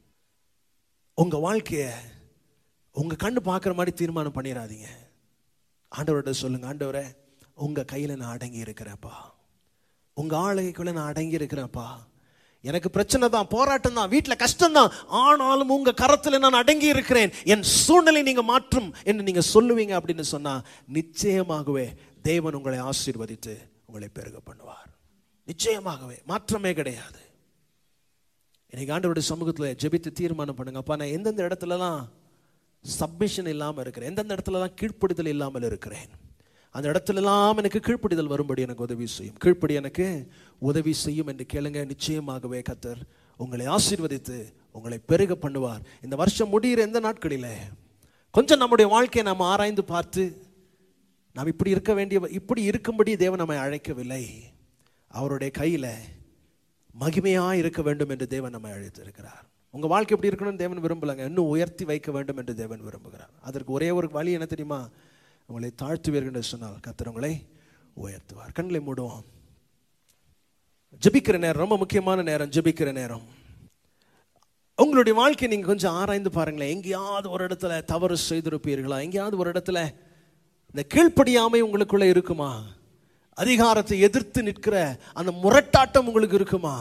[SPEAKER 1] உங்க வாழ்க்கைய உங்க கண்ணு பார்க்குற மாதிரி தீர்மானம் பண்ணிடாதீங்க. ஆண்டவர்கிட்ட சொல்லுங்க, ஆண்டவரே உங்க கையில நான் அடங்கி இருக்கிறேன்ப்பா, உங்க ஆளுகைக்குள்ள நான் அடங்கி இருக்கிறேன்ப்பா. எனக்கு பிரச்சனை தான், போராட்டம் தான், வீட்டில் கஷ்டம் தான், ஆனாலும் உங்க கரத்துல நான் அடங்கி இருக்கிறேன், என் சூழ்நிலை நீங்க மாற்றும் என்று நீங்க சொல்லுவீங்க அப்படின்னு சொன்னா நிச்சயமாகவே தேவன் உங்களை ஆசீர்வதித்து உங்களை பெருக பண்ணுவார். நிச்சயமாகவே, மாற்றமே கிடையாது. இன்னைக்கு ஆண்டவருடைய சமூகத்தில் ஜெபித்து தீர்மானம் பண்ணுங்க, அப்பா நான் எந்தெந்த இடத்துலலாம் சப்மிஷன் இல்லாமல் இருக்கிறேன், எந்தெந்த இடத்துலலாம் கீழ்ப்படுதல் இல்லாமல் இருக்கிறேன், அந்த இடத்துலலாம் எனக்கு கீழ்ப்படிதல் வரும்படி எனக்கு உதவி செய்யும், கீழ்ப்படி எனக்கு உதவி செய்யும் என்று கேளுங்க. நிச்சயமாகவே கர்த்தர் உங்களை ஆசீர்வதித்து உங்களை பெருக பண்ணுவார். இந்த வருஷம் முடிகிற எந்த நாட்களில் கொஞ்சம் நம்முடைய வாழ்க்கையை நாம் ஆராய்ந்து பார்த்து, நாம் இப்படி இருக்க வேண்டிய, இப்படி இருக்கும்படி தேவன் நம்மை அழைக்கவில்லை, அவருடைய கையில் மகிமையாக இருக்க வேண்டும் என்று தேவன் நம்மை அழைத்திருக்கிறார். உங்கள் வாழ்க்கை எப்படி இருக்கணும்னு தேவன் விரும்பலைங்க, இன்னும் உயர்த்தி வைக்க வேண்டும் என்று தேவன் விரும்புகிறார். அதற்கு ஒரே ஒரு வழி என்ன தெரியுமா? உங்களை தாழ்த்துவீர்கள் என்று சொன்னால் கர்த்தர் உங்களை உயர்த்துவார். கண்களை மூடுவோம். ஜெபிக்கிற நேரம் ரொம்ப முக்கியமான நேரம். ஜெபிக்கிற நேரம் உங்களுடைய வாழ்க்கை நீங்க கொஞ்சம் ஆராய்ந்து பாருங்களேன். எங்கேயாவது ஒரு இடத்துல தவறு செய்திருப்பீர்களா? எங்கேயாவது ஒரு இடத்துல இந்த கீழ்ப்படியாமை உங்களுக்குள்ள இருக்குமா? அதிகாரத்தை எதிர்த்து நிற்கிற அந்த முரட்டாட்டம் உங்களுக்கு இருக்குமா?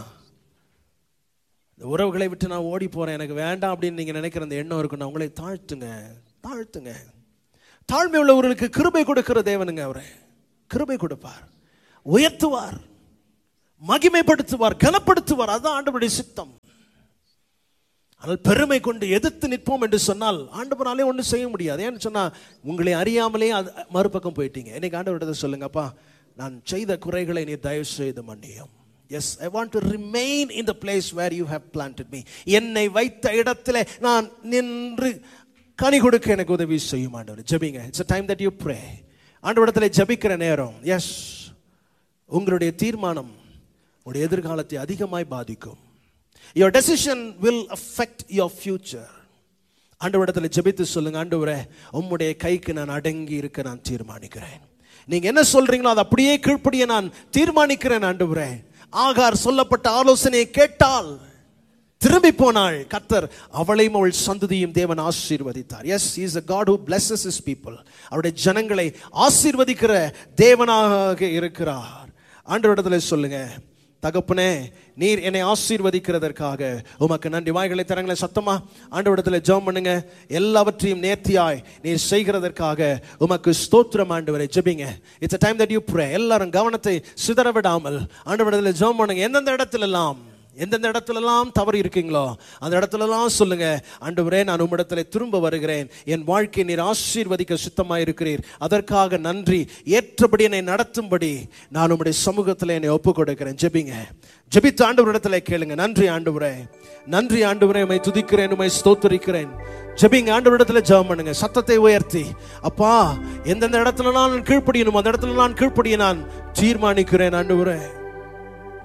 [SPEAKER 1] இந்த உறவுகளை விட்டு நான் ஓடி போறேன், எனக்கு வேண்டாம் அப்படின்னு நீங்க நினைக்கிற அந்த எண்ணம் இருக்குன்னா உங்களை தாழ்த்துங்க, தாழ்த்துங்க. தாழ்மை உள்ளவர்களுக்கு கிருபை கொடுக்கிற தேவனுங்க. அவரே கிருபை கொடுப்பார், உயர்த்துவார், மகிமைப்படுத்துவார், கனப்படுத்துவார். அதுதான் ஆண்டவருடைய சித்தம். ஆனால் பெருமை கொண்டு எதிர்த்து நிற்போம் என்று சொன்னால் ஆண்டவராலே ஒன்றும் செய்ய முடியாது. ஏன்னு சொன்னா உங்களை அறியாமலே அது மறுபக்கம் போயிட்டீங்க. இன்னைக்கு ஆண்டவரிடத்தை சொல்லுங்கப்பா, நான் செய்த குறைகளை நீ தயவு செய்து மன்னியும். Yes, I want to remain in the place where you have planted me. என்னை வைத்த இடத்திலே நான் நின்று கனி கொடுக்க எனக்கு உதவி செய்யும் ஆண்டவரே. ஜெபிங்க. It's a time that you pray. ஆண்டவரிடத்திலே ஜெபிக்கிற நேரம். Yes, உங்களுடைய தீர்மானம் உங்களுடைய எதிர்காலத்தை அதிகமாய் பாதிக்கும். Your decision will affect your future. ஆண்டவரிடத்தில் ஜெபித்து சொல்லுங்க, ஆண்டவரே உம்முடைய கைக்கு நான் அடங்கி இருக்க நான் தீர்மானிக்கிறேன். நீங்க என்ன சொல்றீங்களோ அதை அப்படியே கீழ்ப்படிய நான் தீர்மானிக்கிறேன். ஆண்டவரே, ஆகார் சொல்லப்பட்ட ஆலோசனையை கேட்டால் திரும்பி போனாள். கர்த்தர் அவளையும் அவள் சந்ததியும் தேவன் ஆசீர்வதித்தார். Yes, he is a God who blesses his people. அவருடைய ஜனங்களை ஆசீர்வதிக்கிற தேவனாக இருக்கிறார். ஆண்டவரிடத்தில் சொல்லுங்க, தகப்பனே நீர் என்னை ஆசீர்வதிக்கிறதற்காக உமக்கு நன்றி. வாய்களை தரங்களை சத்தமா ஆண்டவரிடத்தில் ஜெபம் பண்ணுங்க. எல்லாவற்றையும் நேர்த்தியாய் நீர் செய்கிறதற்காக உமக்கு ஸ்தோத்திரம் ஆண்டவரே. ஜெபிங்க. It's a time that you pray. எல்லாரும் கவனத்தை சிதற விடாமல் ஆண்டவரிடத்தில் ஜெபம் பண்ணுங்க. எந்தெந்த இடத்துல எல்லாம் எந்தெந்த இடத்துலலாம் தவறு இருக்கீங்களோ அந்த இடத்துலலாம் சொல்லுங்க, ஆண்டவரே நான் உம்மிடத்தில் திரும்ப வருகிறேன். என் வாழ்க்கை நீர் ஆசீர்வதிக்க சுத்தமாக இருக்கிறீர், அதற்காக நன்றி. ஏற்றபடி என்னை நடத்தும்படி நான் உம்முடைய சமூகத்தில் என்னை ஒப்பு கொடுக்கிறேன். ஜெபிங்க. ஜெபித்து ஆண்டவரிடத்தில் கேளுங்க. நன்றி ஆண்டவரே, நன்றி ஆண்டவரே, உம்மை துதிக்கிறேன், உம்மை ஸ்தோத்திரிக்கிறேன். ஜெபிங்க. ஆண்டவரிடத்தில் ஜெபம் பண்ணுங்க. சத்தத்தை உயர்த்தி, அப்பா எந்தெந்த இடத்துல நான் கீழ்ப்படியணும் அந்த இடத்துல நான் கீழ்ப்படிய நான் தீர்மானிக்கிறேன். ஆண்டவரே